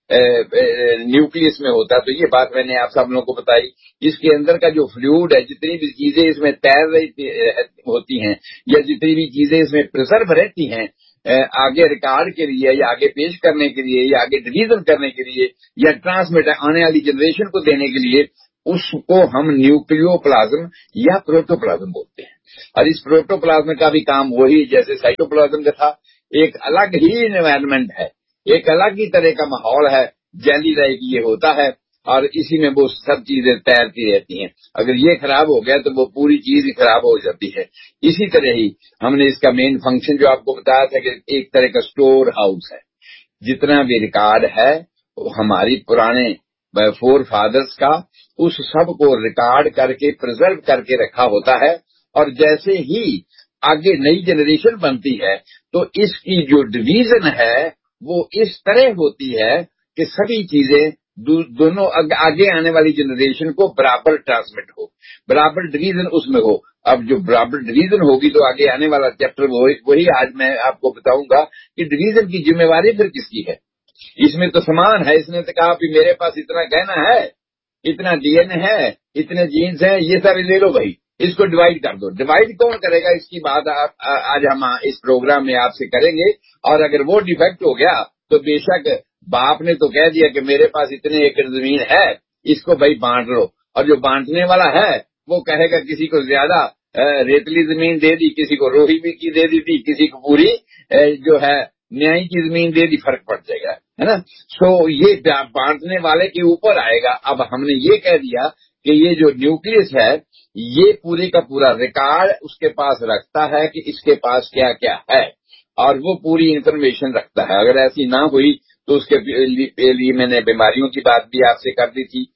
نیوکلس میں ہوتا ہے. تو یہ بات میں نے آپ سب لوگوں کو بتائی. اس کے اندر کا جو فلوئڈ ہے، جتنی بھی چیزیں اس میں تیر رہی ہوتی ہیں یا جتنی بھی چیزیں اس میں پرزرو رہتی ہیں آگے ریکارڈ کے لیے یا آگے پیش کرنے کے لیے یا آگے ڈویژن کرنے کے لیے یا ٹرانسمٹ آنے والی جنریشن کو دینے کے لیے، اس کو ہم نیوکلیو پلازم یا پروٹوپلازم بولتے ہیں. اور اس پروٹوپلازم کا بھی کام وہی جیسے سائٹوپلازم کا تھا. ایک الگ ہی انوائرمنٹ ہے، ایک الگ ہی طرح کا ماحول ہے، جیلی رائے کی یہ ہوتا ہے اور اسی میں وہ سب چیزیں تیرتی رہتی ہیں. اگر یہ خراب ہو گیا تو وہ پوری چیز ہی خراب ہو جاتی ہے. اسی طرح ہی ہم نے اس کا مین فنکشن جو آپ کو بتایا تھا کہ ایک طرح کا سٹور ہاؤس ہے. جتنا بھی ریکارڈ ہے ہماری پرانے فور فادرز کا، اس سب کو ریکارڈ کر کے پرزرو کر کے رکھا ہوتا ہے. اور جیسے ہی آگے نئی جنریشن بنتی ہے تو اس کی جو ڈویژن ہے وہ اس طرح ہوتی ہے کہ سبھی چیزیں دونوں آگے آنے والی جنریشن کو برابر ٹرانسمٹ ہو، برابر ڈویژن اس میں ہو. اب جو برابر ڈویژن ہوگی تو آگے آنے والا چیپٹر وہی آج میں آپ کو بتاؤں گا کہ ڈویژن کی ذمہ داری پھر کس کی ہے. اس میں تو سامان ہے. اس نے تو کہا کہ میرے پاس اتنا گہنا ہے، اتنا ڈی این ہے، اتنے جینز ہیں، یہ سارے لے لو بھائی، اس کو ڈیوائڈ کر دو. ڈیوائڈ کون کرے گا اس کی بات آج ہم اس پروگرام میں آپ سے کریں گے. اور اگر وہ ڈیفیکٹ ہو گیا تو بے شک باپ نے تو کہہ دیا کہ میرے پاس اتنے ایکڑ زمین ہے، اس کو بھائی بانٹ لو. اور جو بانٹنے والا ہے وہ کہے گا کسی کو زیادہ ریتلی زمین دے دی، کسی کو روہی بھی کی دے دی تھی، کسی کو پوری جو ہے نیائی کی زمین دے دی، فرق پڑ جائے گا، ہے نا. سو یہ بانٹنے والے کے اوپر آئے گا. اب ہم نے یہ کہہ دیا کہ یہ جو نیوکلس ہے یہ پورے کا پورا ریکارڈ اس کے پاس رکھتا ہے کہ اس کے پاس کیا کیا ہے، اور وہ پوری انفارمیشن رکھتا ہے. اگر ایسی نہ ہوئی تو اس کے لیے میں نے بیماریوں کی بات بھی آپ سے کر دی تھی.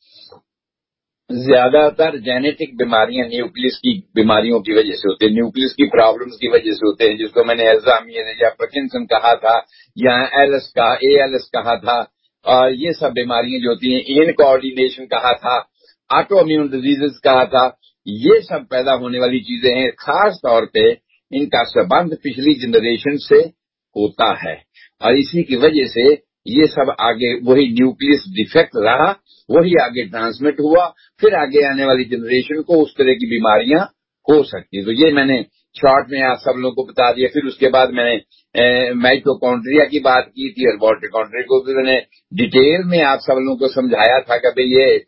زیادہ تر جینیٹک بیماریاں نیوکلس کی بیماریوں کی وجہ سے ہوتے ہیں، نیوکلس کی پرابلمز کی وجہ سے ہوتے ہیں، جس کو میں نے الزائمر یا پارکنسن کہا تھا یا ایل ایس کا اے ایل ایس کہا تھا. اور یہ سب بیماریاں جو ہوتی ہیں، ان کوآرڈینیشن کہا تھا، آٹو امیون ڈیزیزز کہا تھا. یہ سب پیدا ہونے والی چیزیں ہیں. خاص طور پہ ان کا سبند پچھلی جنریشن سے ہوتا ہے اور اسی کی وجہ سے یہ سب آگے وہی نیوکلس ڈیفیکٹ رہا، وہی آگے ٹرانسمٹ ہوا، پھر آگے آنے والی جنریشن کو اس طرح کی بیماریاں ہو سکتی. تو یہ میں نے شارٹ میں آپ سب لوگوں کو بتا دیا. پھر اس کے بعد میں نے مائٹوکونڈریا کی بات کی تھی اور مائٹوکونڈریا کو بھی میں نے ڈیٹیل میں آپ سب لوگوں کو سمجھایا تھا کہ بھئی یہ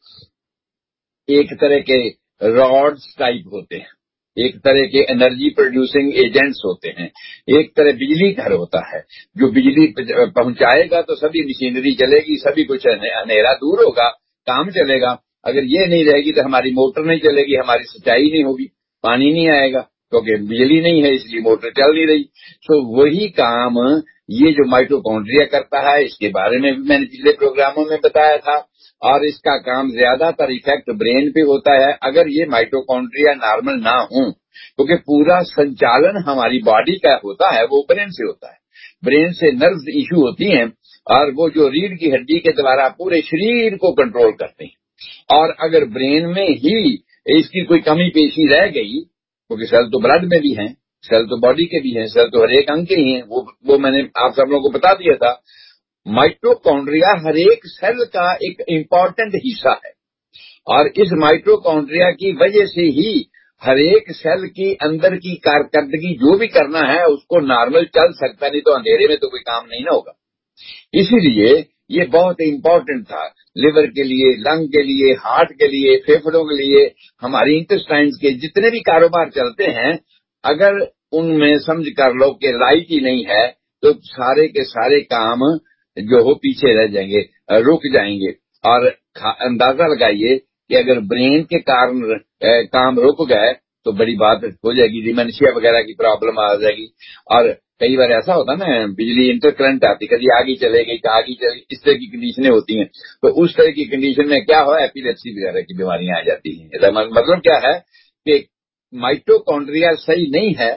ایک طرح کے راڈز ٹائپ ہوتے ہیں، ایک طرح کے انرجی پروڈیوسنگ ایجنٹس ہوتے ہیں، ایک طرح بجلی گھر ہوتا ہے. جو بجلی پہنچائے گا تو سبھی مشینری چلے گی، سبھی کچھ اندھیرا دور ہوگا، کام چلے گا. اگر یہ نہیں رہے گی تو ہماری موٹر نہیں چلے گی، ہماری سچائی نہیں ہوگی، پانی نہیں آئے گا کیونکہ بجلی نہیں ہے، اس لیے موٹر چل نہیں رہی. تو وہی کام یہ جو مائٹوکونڈریا کرتا ہے، اس کے بارے میں بھی میں نے پچھلے پروگراموں میں بتایا تھا. اور اس کا کام زیادہ تر ایفیکٹ برین پہ ہوتا ہے اگر یہ مائٹوکونڈریا نارمل نہ ہوں، کیونکہ پورا سنچالن ہماری باڈی کا ہوتا ہے وہ برین سے ہوتا ہے. برین سے نروز ایشو ہوتی ہیں اور وہ جو ریڑھ کی ہڈی کے دوارا پورے شریر کو کنٹرول کرتے ہیں. اور اگر برین میں ہی اس کی کوئی کمی پیشی رہ گئی، کیونکہ سیل تو بلڈ میں بھی ہیں، سیل تو باڈی کے بھی ہیں، سیل تو ہر ایک انگ کے ہی ہیں، وہ وہ میں نے آپ سب لوگوں کو بتا دیا تھا. مائٹوکونڈریا ہر ایک سیل کا ایک امپورٹنٹ حصہ ہے اور اس مائٹوکونڈریا کی وجہ سے ہی ہر ایک سیل کی اندر کی کارکردگی جو بھی کرنا ہے اس کو نارمل چل سکتا، نہیں تو اندھیرے میں تو کوئی کام نہیں نہ ہوگا. اسی لیے یہ بہت امپورٹنٹ تھا لیور کے لیے، لنگ کے لیے، ہارٹ کے لیے، پھیپھڑوں کے لیے، ہماری انٹسٹائنز کے جتنے بھی کاروبار چلتے ہیں، اگر ان میں سمجھ کر لو کہ لائٹ ہی نہیں ہے تو سارے کے سارے کام جو ہو پیچھے رہ جائیں گے، رک جائیں گے. اور اندازہ لگائیے کہ اگر برین کے کارن کام رک گئے تو بڑی بات ہو جائے گی، ڈیمنشیا وغیرہ کی پرابلم آ جائے گی. اور کئی بار ایسا ہوتا نا، بجلی انٹر کرنٹ آتی، کبھی آگے چلے گئی، آگے چلے گی، اس طرح کی کنڈیشنیں ہوتی ہیں. تو اس طرح کی کنڈیشن میں کیا ہو، ایپیلیپسی وغیرہ کی بیماریاں آ جاتی ہیں. مطلب کیا ہے کہ مائٹوکونڈریا صحیح نہیں ہے،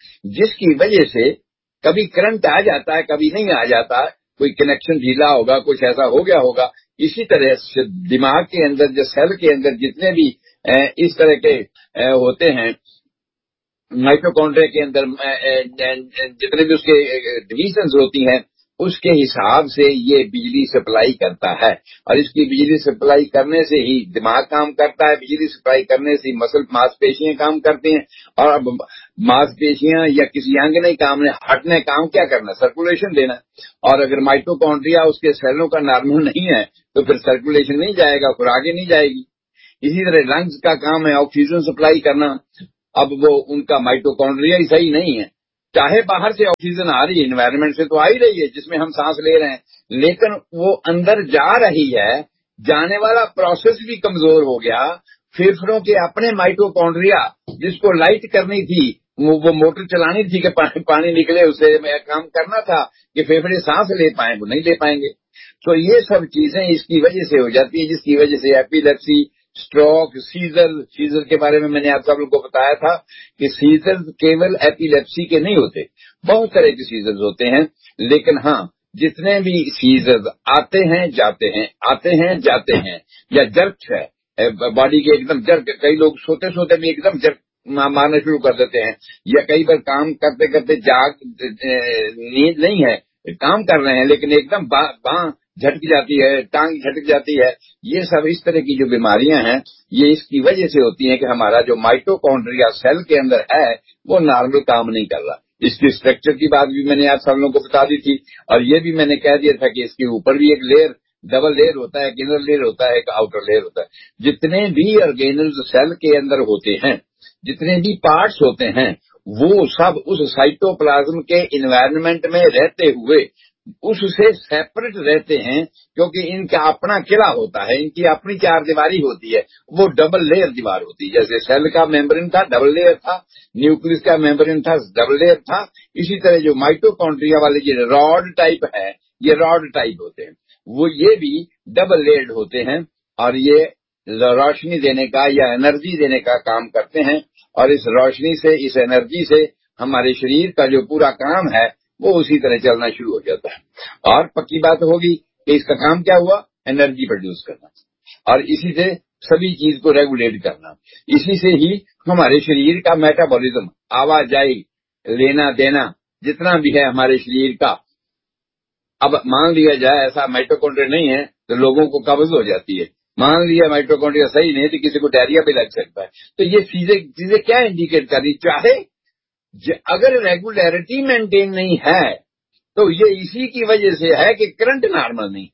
جس کی وجہ سے کبھی کرنٹ آ جاتا ہے، کبھی نہیں آ جاتا، کوئی کنیکشن ڈھیلا ہوگا، کچھ ایسا ہو گیا ہوگا. اسی طرح سے دماغ کے اندر جو سیل کے اندر جتنے بھی اس طرح کے ہوتے ہیں مائٹوکونڈریا کے اندر، جتنے بھی اس کے ڈویژنز ہوتی ہیں، اس کے حساب سے یہ بجلی سپلائی کرتا ہے، اور اس کی بجلی سپلائی کرنے سے ہی دماغ کام کرتا ہے، بجلی سپلائی کرنے سے مسل ماس پیشیاں کام کرتی ہیں، اور اب ماس پیشیاں یا کسی انگ نہیں کام نے ہٹنے کام کیا کرنا، سرکولیشن دینا، اور اگر مائٹوکونڈریا اس کے سیلوں کا نارمل نہیں ہے تو پھر سرکولیشن نہیں جائے گا، پھر آگے نہیں جائے گی۔ اسی طرح لنگز کا کام ہے آکسیجن سپلائی کرنا، اب وہ ان کا مائٹوکونڈریا ہی صحیح نہیں ہے، چاہے باہر سے آکسیجن آ رہی ہے، انوائرمنٹ سے تو آ ہی رہی ہے جس میں ہم سانس لے رہے ہیں، لیکن وہ اندر جا رہی ہے، جانے والا پروسیس بھی کمزور ہو گیا، پھیپھڑوں کے اپنے مائٹوکونڈریا جس کو لائٹ کرنی تھی، وہ موٹر چلانی تھی کہ پانی نکلے، اسے کام کرنا تھا کہ پھیپھڑے سانس لے پائیں، وہ نہیں لے پائیں گے۔ تو یہ سب چیزیں اس کی وجہ سے ہو جاتی ہیں، جس کی وجہ سے ایپیلیپسی، اسٹروک، سیزر سیزر کے بارے میں میں نے آپ سب لوگوں کو بتایا تھا کہ سیزر کیول ایپیلیپسی کے نہیں ہوتے، بہت طرح کے سیزرز ہوتے ہیں، لیکن ہاں جتنے بھی سیزرز آتے ہیں جاتے ہیں آتے ہیں جاتے ہیں، یا جرک ہے باڈی کے ایک دم جرک، کئی لوگ سوتے سوتے بھی ایک دم جرک مارنا شروع کر دیتے ہیں، یا کئی بار کام کرتے کرتے جاگ نیند نہیں ہے، کام کر رہے ہیں لیکن ایک دم باں جھٹک جاتی ہے، ٹانگ جھٹک جاتی ہے، یہ سب اس طرح کی جو بیماریاں ہیں یہ اس کی وجہ سے ہوتی ہیں کہ ہمارا جو مائٹوکونڈریا سیل کے اندر ہے وہ نارمل کام نہیں کر رہا۔ اس کی اسٹرکچر کی بات بھی میں نے آپ سب لوگوں کو بتا دی تھی، اور یہ بھی میں نے کہہ دیا تھا کہ اس کے اوپر بھی ایک لیئر، ڈبل لیئر ہوتا ہے، ایک انر لیئر ہوتا ہے، ایک آؤٹر لیئر ہوتا ہے۔ جتنے بھی آرگینلز سیل کے اندر ہوتے ہیں، جتنے بھی پارٹس ہوتے ہیں، وہ سب اس سائٹوپلازم کے انوائرمنٹ میں رہتے ہوئے اس سے سیپریٹ رہتے ہیں، کیونکہ ان کا اپنا قلعہ ہوتا ہے، ان کی اپنی چار دیواری ہوتی ہے، وہ ڈبل لیئر دیوار ہوتی ہے۔ جیسے سیل کا ممبرین تھا ڈبل لیئر تھا، نیوکلس کا ممبرین تھا ڈبل لیئر تھا، اسی طرح جو مائٹوکونڈریا والے جو راڈ ٹائپ ہے، یہ راڈ ٹائپ ہوتے ہیں، وہ یہ بھی ڈبل لیئرڈ ہوتے ہیں، اور یہ روشنی دینے کا یا انرجی دینے کا کام کرتے ہیں، اور اس روشنی سے، اس انرجی سے ہمارے شریر کا جو پورا کام ہے وہ اسی طرح چلنا شروع ہو جاتا ہے۔ اور پکی بات ہوگی کہ اس کا کام کیا ہوا، انرجی پروڈیوس کرنا، اور اسی سے سبھی چیز کو ریگولیٹ کرنا، اسی سے ہی ہمارے شریر کا میٹابولزم، آواجائی، لینا دینا جتنا بھی ہے ہمارے شریر کا۔ اب مان لیا جائے ایسا مائٹوکونڈریا نہیں ہے تو لوگوں کو قبض ہو جاتی ہے، مان لیا مائٹوکونڈریا صحیح نہیں تو کسی کو ڈائریا بھی لگ سکتا ہے۔ تو یہ چیزیں چیزیں کیا انڈیکیٹ کر رہی، چاہے اگر ریگولیرٹی مینٹین نہیں ہے تو یہ اسی کی وجہ سے ہے کہ کرنٹ نارمل نہیں،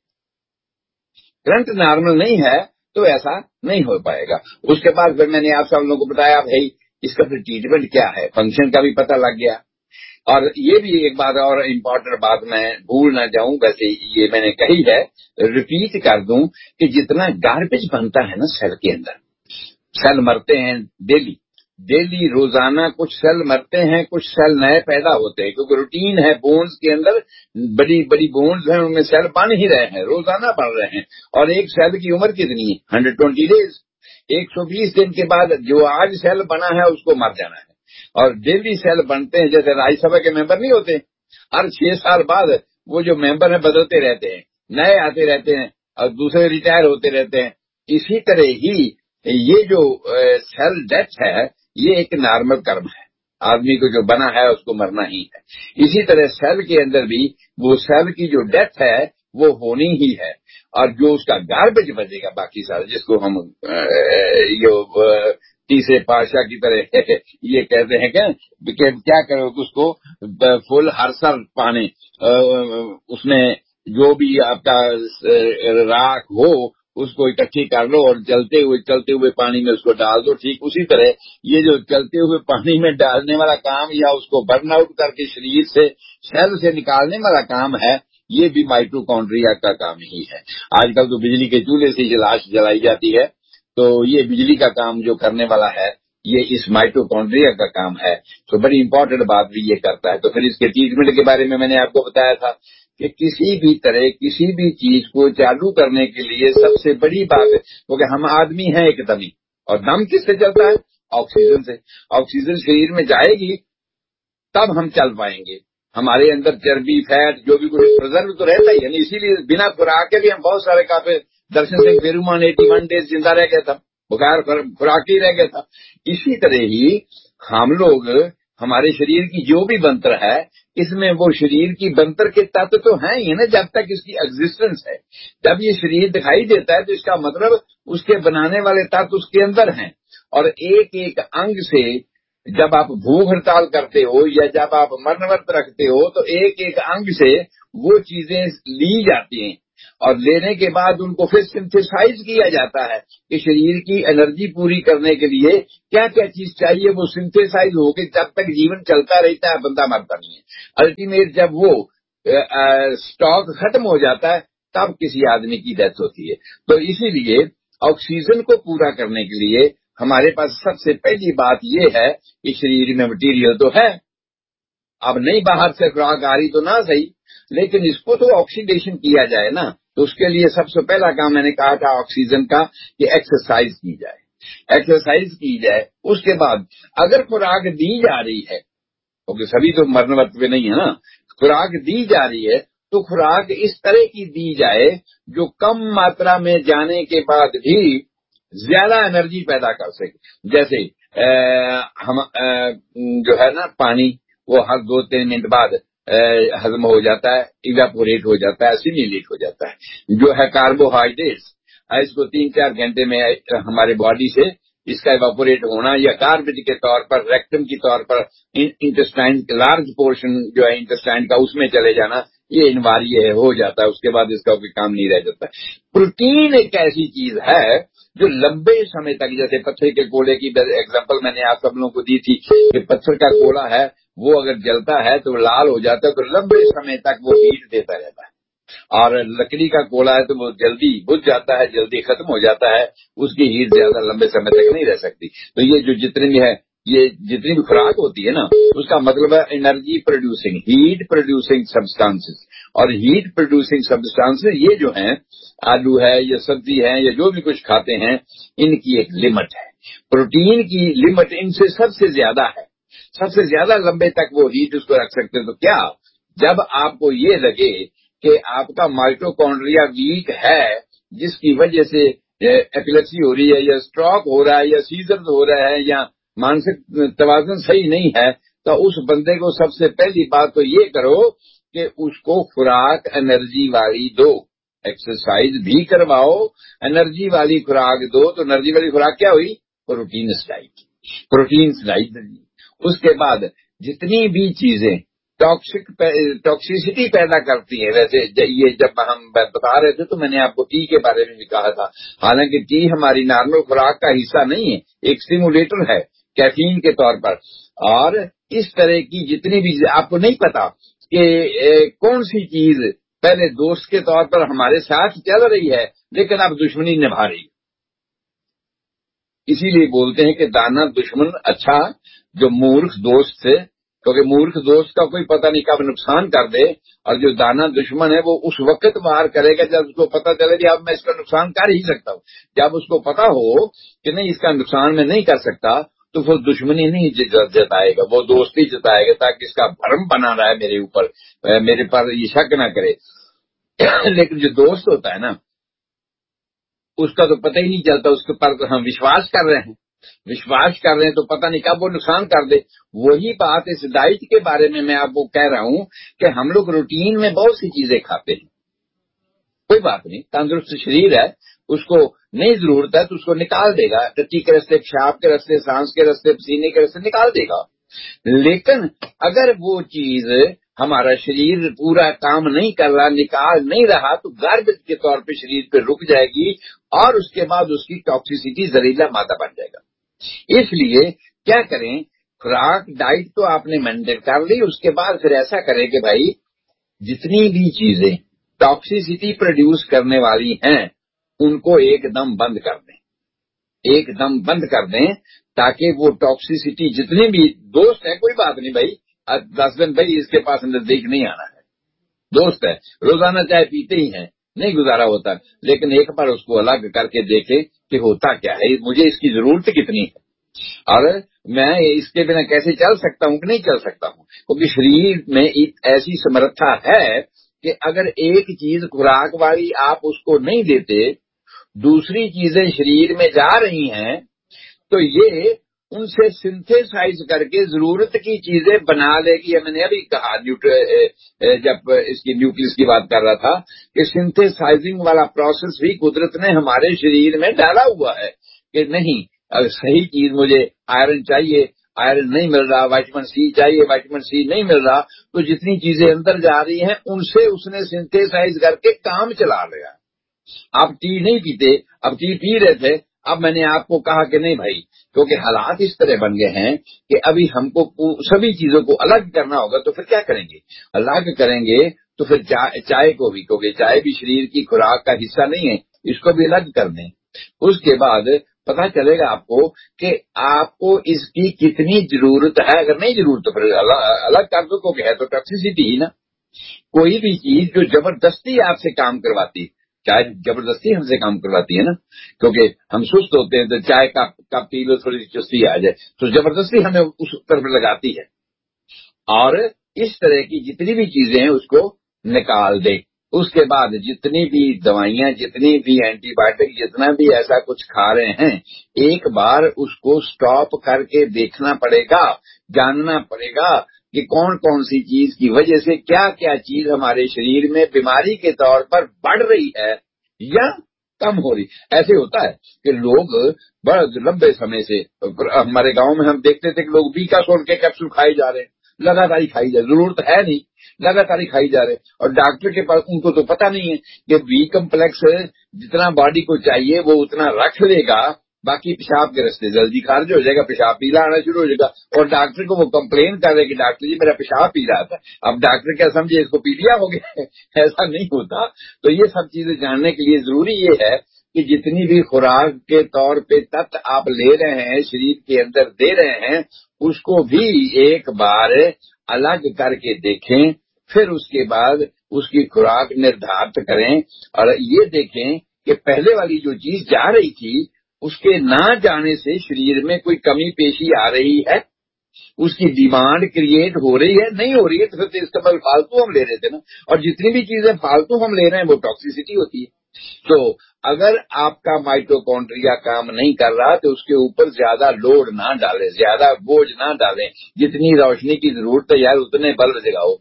کرنٹ نارمل نہیں ہے تو ایسا نہیں ہو پائے گا۔ اس کے بعد پھر میں نے آپ سب لوگوں کو بتایا بھائی اس کا پھر ٹریٹمنٹ کیا ہے، فنکشن کا بھی پتہ لگ گیا۔ اور یہ بھی ایک بات اور امپورٹنٹ بات میں بھول نہ جاؤں، ویسے یہ میں نے کہی ہے، ریپیٹ کر دوں کہ جتنا گاربیج بنتا ہے نا سیل کے اندر، سیل مرتے ہیں ڈیلی ڈیلی روزانہ، کچھ سیل مرتے ہیں، کچھ سیل نئے پیدا ہوتے ہیں، کیونکہ روٹین ہے، بونز کے اندر بڑی بڑی بونز ہیں، ان میں سیل بن ہی رہے ہیں، روزانہ بڑھ رہے ہیں، اور ایک سیل کی عمر کتنی ہے، ہنڈریڈ ٹوینٹی ڈیز، ایک سو بیس دن کے بعد جو آج سیل بنا ہے اس کو مر جانا ہے۔ اور ڈیلی سیل بنتے ہیں، جیسے راجیہ سبھا کے ممبر نہیں ہوتے، ہر چھ سال بعد وہ جو ممبر ہیں بدلتے رہتے ہیں، نئے آتے رہتے ہیں اور دوسرے ریٹائر ہوتے رہتے ہیں۔ اسی طرح ہی یہ جو سیل ڈیتھ ہے یہ ایک نارمل کرم ہے، آدمی کو جو بنا ہے اس کو مرنا ہی ہے۔ اسی طرح سیل کے اندر بھی وہ سیل کی جو ڈیتھ ہے وہ ہونی ہی ہے، اور جو اس کا گاربیج بچے گا باقی سارا، جس کو ہم یہ تیسرے پادشاہ کی طرح یہ کہتے ہیں کہ کیا کرو اس کو فل ہر سال پانے، اس میں جو بھی آپ کا راکھ ہو اس کو اکٹھی کر لو اور چلتے ہوئے چلتے ہوئے پانی میں اس کو ڈال دو۔ ٹھیک اسی طرح یہ جو چلتے ہوئے پانی میں ڈالنے والا کام یا اس کو برن آؤٹ کر کے شریر سے سیل سے نکالنے والا کام ہے، یہ بھی مائٹوکونڈریا کا کام ہی ہے۔ آج کل تو بجلی کے چولہے سے لاش جلائی جاتی ہے، تو یہ بجلی کا کام جو کرنے والا ہے یہ اس مائٹوکونڈریا کا کام ہے۔ تو بڑی امپورٹنٹ بات بھی یہ کرتا ہے۔ تو پھر اس کے ٹریٹمنٹ کے بارے میں میں نے آپ کو بتایا تھا کہ کسی بھی طرح کسی بھی چیز کو چالو کرنے کے لیے سب سے بڑی بات ہے، کیونکہ ہم آدمی ہیں ایک دمی، اور دم کس سے چلتا ہے، آکسیجن سے۔ آکسیجن شریر میں جائے گی تب ہم چل پائیں گے، ہمارے اندر چربی، فیٹ جو بھی کچھ پرزرو تو رہتا ہی ہے، اسی لیے بنا خوراک کے بھی ہم بہت سارے کافی، درشن سنگھ پیرومان ایٹی ون ڈیز زندہ رہ گیا تھا، بغیر خوراک ہی رہ گیا تھا۔ اسی طرح ہی ہم لوگ، ہمارے شریر کی جو بھی بنتر ہے اس میں وہ شریر کی بنتر کے تتو تو ہیں ہی نا، جب تک اس کی ایگزسٹنس ہے. جب یہ شریر دکھائی دیتا ہے تو اس کا مطلب اس کے بنانے والے تتو اس کے اندر ہیں. اور ایک ایک انگ سے جب آپ بھوک ہڑتال کرتے ہو یا جب آپ مرن ورت رکھتے ہو تو ایک ایک انگ سے وہ چیزیں لی جاتی ہیں، اور لینے کے بعد ان کو پھر سنتھیسائز کیا جاتا ہے کہ شریر کی انرجی پوری کرنے کے لیے کیا کیا چیز چاہیے، وہ سنتھیسائز ہو کے جب تک جیون چلتا رہتا ہے بندہ مرتا نہیں ہے. الٹیمیٹ جب وہ اسٹاک ختم ہو جاتا ہے تب کسی آدمی کی ڈیتھ ہوتی ہے. تو اسی لیے آکسیجن کو پورا کرنے کے لیے ہمارے پاس سب سے پہلی بات یہ ہے کہ شریر میں مٹیریل تو ہے، اب نہیں باہر سے خوراک آ رہی تو نہ صحیح، لیکن اس کو تو آکسیڈیشن کیا جائے نا. تو اس کے لیے سب سے پہلا کام میں نے کہا تھا آکسیجن کا کہ ایکسرسائز کی جائے، ایکسرسائز کی جائے. اس کے بعد اگر خوراک دی جا رہی ہے، کیونکہ سبھی تو مرن ورت پہ نہیں ہے نا، خوراک دی جا رہی ہے تو خوراک اس طرح کی دی جائے جو کم ماترا میں جانے کے بعد بھی زیادہ انرجی پیدا کر سکے. جیسے ہم جو ہے نا پانی وہ ہر دو تین منٹ بعد ہضم ہو جاتا ہے، ایواپوریٹ ہو جاتا ہے، اسیمیلیٹ ہو جاتا ہے. جو ہے کاربوہائیڈریٹس اس کو تین چار گھنٹے میں ہمارے باڈی سے اس کا ایواپوریٹ ہونا یا گاربیج کے طور پر ریکٹم کے طور پر انٹسٹائن لارج پورشن جو ہے انٹسٹائن کا اس میں چلے جانا، یہ انواری ہے، ہو جاتا ہے. اس کے بعد اس کا کوئی کام نہیں رہ جاتا. پروٹین ایک ایسی چیز ہے جو لمبے سمے تک، جیسے پتھر کے گولے کی ایگزامپل میں نے آپ سب لوگوں کو دی تھی کہ پتھر کا گولا ہے وہ اگر جلتا ہے تو لال ہو جاتا ہے تو لمبے سمے تک وہ ہیٹ دیتا رہتا ہے، اور لکڑی کا گولا ہے تو وہ جلدی بجھ جاتا ہے، جلدی ختم ہو جاتا ہے، اس کی ہیٹ زیادہ لمبے سمے تک نہیں رہ سکتی. تو یہ جو جتنی بھی ہے، یہ جتنی بھی خوراک ہوتی ہے نا، اس کا مطلب ہے energy producing, heat producing substances. اور ہیٹ پروڈیوسنگ سبسٹانسز یہ جو ہیں آلو ہے یا سبزی ہے یا جو بھی کچھ کھاتے ہیں، ان کی ایک لمٹ ہے. پروٹین کی لمٹ ان سے سب سے زیادہ ہے، سب سے زیادہ لمبے تک وہ ہیٹ اس کو رکھ سکتے ہیں. تو کیا جب آپ کو یہ لگے کہ آپ کا مائٹوکونڈریا ویک ہے جس کی وجہ سے ایپیلیپسی ہو رہی ہے یا اسٹروک ہو رہا ہے یا سیزرز ہو رہا ہے یا مانسک توازن صحیح نہیں ہے، تو اس بندے کو سب سے پہلی بات تو یہ کرو کہ اس کو خوراک انرجی والی دو، ایکسرسائز بھی کرواؤ، انرجی والی خوراک دو. تو انرجی والی خوراک کیا ہوئی؟ Proteins diet, proteins diet. اس کے بعد جتنی بھی چیزیں ٹاکسک ٹاکسیسٹی پیدا کرتی ہیں، ویسے یہ جب ہم بتا رہے تھے تو میں نے آپ کو ٹی کے بارے میں بھی کہا تھا، حالانکہ ٹی ہماری نارمل خوراک کا حصہ نہیں ہے، ایک سٹیمولیٹر ہے کیفین کے طور پر. اور اس طرح کی جتنی بھی آپ کو نہیں پتا کہ کون سی چیز پہلے دوست کے طور پر ہمارے ساتھ چل رہی ہے لیکن اب دشمنی نبھا رہی ہے. اسی لیے بولتے ہیں کہ دانا دشمن اچھا جو مورخ دوست سے، کیونکہ مورخ دوست کا کوئی پتہ نہیں کب نقصان کر دے، اور جو دانا دشمن ہے وہ اس وقت وار کرے گا جب اس کو پتہ چلے کہ اب میں اس کا نقصان کر ہی سکتا ہوں. جب اس کو پتہ ہو کہ نہیں اس کا نقصان میں نہیں کر سکتا تو وہ دشمنی نہیں جتائے گا، وہ دوستی جتائے گا تاکہ اس کا بھرم بنا رہا ہے میرے اوپر، میرے پر یہ شک نہ کرے. لیکن جو دوست ہوتا ہے نا اس کا تو پتہ ہی نہیں چلتا، اس کے پر ہم وشواس کر رہے ہیں وشواس کر رہے ہیں تو پتہ نہیں کب وہ نقصان کر دے. وہی بات اس ڈائٹ کے بارے میں میں آپ کو کہہ رہا ہوں کہ ہم لوگ روٹین میں بہت سی چیزیں کھاتے ہیں، کوئی بات نہیں، تندرست شریر ہے، اس کو نہیں ضرورت ہے تو اس کو نکال دے گا، ٹٹی کے رستے، پیشاب کے رستے، سانس کے رستے، پسینے کے رستے نکال دے گا. لیکن اگر وہ چیز ہمارا شریر پورا کام نہیں کر رہا، نکال نہیں رہا، تو گاربیج کے طور پہ شریر پہ رک جائے گی اور اس کے بعد اس کی ٹاکسیسٹی زہریلا مادہ بن جائے گا. اس لیے کیا کریں، خوراک ڈائٹ تو آپ نے مینٹین کر لی، اس کے بعد پھر ایسا کریں کہ بھائی جتنی بھی چیزیں ٹاکسیسٹی پروڈیوس کرنے والی ہیں ان کو ایک دم بند کر دیں، ایک دم بند کر دیں تاکہ وہ ٹاکسیسٹی جتنے بھی دوست ہیں، کوئی بات نہیں بھائی، دس دن بھائی اس کے پاس نزدیک نہیں آنا ہے، دوست ہے، روزانہ چائے پیتے ہی ہیں، نہیں گزارا ہوتا، لیکن ایک بار اس کو الگ کر کے دیکھیں کہ ہوتا کیا ہے، مجھے اس کی ضرورت کتنی ہے اور میں اس کے بنا کیسے چل سکتا ہوں کہ نہیں چل سکتا ہوں. کیونکہ شریر میں ایک ایسی سمرتھا ہے کہ اگر ایک چیز خوراک والی آپ اس کو نہیں دیتے، دوسری چیزیں شریر میں جا رہی ہیں تو یہ ان سے سنتھیسائز کر کے ضرورت کی چیزیں بنا لے گی. میں نے ابھی کہا جب اس کی نیوکلس کی بات کر رہا تھا کہ سنتھیسائزنگ والا پروسیس بھی قدرت نے ہمارے شریر میں ڈالا ہوا ہے کہ نہیں اگر صحیح چیز مجھے آئرن چاہیے, آئرن نہیں مل رہا, وائٹامن سی چاہیے, وائٹامن سی نہیں مل رہا, تو جتنی چیزیں اندر جا رہی ہیں ان سے اس نے سنتھیسائز کر کے کام چلا لیا. آپ ٹی نہیں پیتے, اب ٹی پی رہے تھے, اب میں نے آپ کو کہا کہ نہیں بھائی, کیونکہ حالات اس طرح بن گئے ہیں کہ ابھی ہم کو سبھی چیزوں کو الگ کرنا ہوگا, تو پھر کیا کریں گے؟ الگ کریں گے تو پھر چائے کو بھی, کیونکہ چائے بھی شریر کی خوراک کا حصہ نہیں ہے, اس کو بھی الگ کر دیں. اس کے بعد پتا چلے گا آپ کو کہ آپ کو اس کی کتنی ضرورت ہے. اگر نہیں ضرورت تو پھر الگ کر دو, کیونکہ ہے تو ٹاکسیسٹی ہی نا. کوئی بھی چیز جو زبردستی آپ سے کام کرواتی, چائے زبردستی ہم سے کام کرواتی ہے نا, کیونکہ ہم سست ہوتے ہیں تو چائے کا کپ پی لو تھوڑی سی چستی آ جائے, تو زبردستی ہمیں اس طرف لگاتی ہے. اور اس طرح کی جتنی بھی چیزیں ہیں اس کو نکال دے. اس کے بعد جتنی بھی دوائیاں, جتنی بھی اینٹی بایوٹک, جتنا بھی ایسا کچھ کھا رہے ہیں, ایک بار اس کو سٹاپ کر کے دیکھنا پڑے گا, جاننا پڑے گا کہ کون کون سی چیز کی وجہ سے کیا کیا چیز ہمارے شریر میں بیماری کے طور پر بڑھ رہی ہے یا کم ہو رہی. ایسے ہوتا ہے کہ لوگ بڑا لمبے سمے سے, ہمارے گاؤں میں ہم دیکھتے تھے کہ لوگ بیکا سول کے کیپسول کھائے جا رہے ہیں, لگاتار ہی کھائی جا رہے, ضرورت ہے نہیں, لگاتار ہی کھائی جا رہے, اور ڈاکٹر کے پاس ان کو تو پتہ نہیں ہے کہ بی کمپلیکس جتنا باڈی کو چاہیے وہ اتنا رکھ لے گا, باقی پیشاب کے رستے جلدی خارج ہو جائے گا, پیشاب پیلا آنا شروع ہو جائے گا, اور ڈاکٹر کو وہ کمپلین کر رہے کہ ڈاکٹر جی میرا پیشاب پی رہا تھا. اب ڈاکٹر کیا سمجھے اس کو پی لیا ہو گیا؟ ایسا نہیں ہوتا. تو یہ سب چیزیں جاننے کے لیے ضروری یہ ہے کہ جتنی بھی خوراک کے طور پہ تت آپ لے رہے ہیں, شریر کے اندر دے رہے ہیں, اس کو بھی ایک بار الگ کر کے دیکھیں. پھر اس کے بعد اس کی خوراک نردھارت کریں اور یہ دیکھیں کہ پہلے والی جو چیز جا رہی تھی اس کے نہ جانے سے شریر میں کوئی کمی پیشی آ رہی ہے, اس کی ڈیمانڈ کریٹ ہو رہی ہے, نہیں ہو رہی ہے تو پھر استعمال فالتو ہم لے رہے تھے نا, اور جتنی بھی چیزیں فالتو ہم لے رہے ہیں وہ ٹاکسیسٹی ہوتی ہے. تو اگر آپ کا مائٹوکونڈریا کام نہیں کر رہا تو اس کے اوپر زیادہ لوڈ نہ ڈالیں, زیادہ بوجھ نہ ڈالیں. جتنی روشنی کی ضرورت ہے یار اتنے بلب جگاؤ.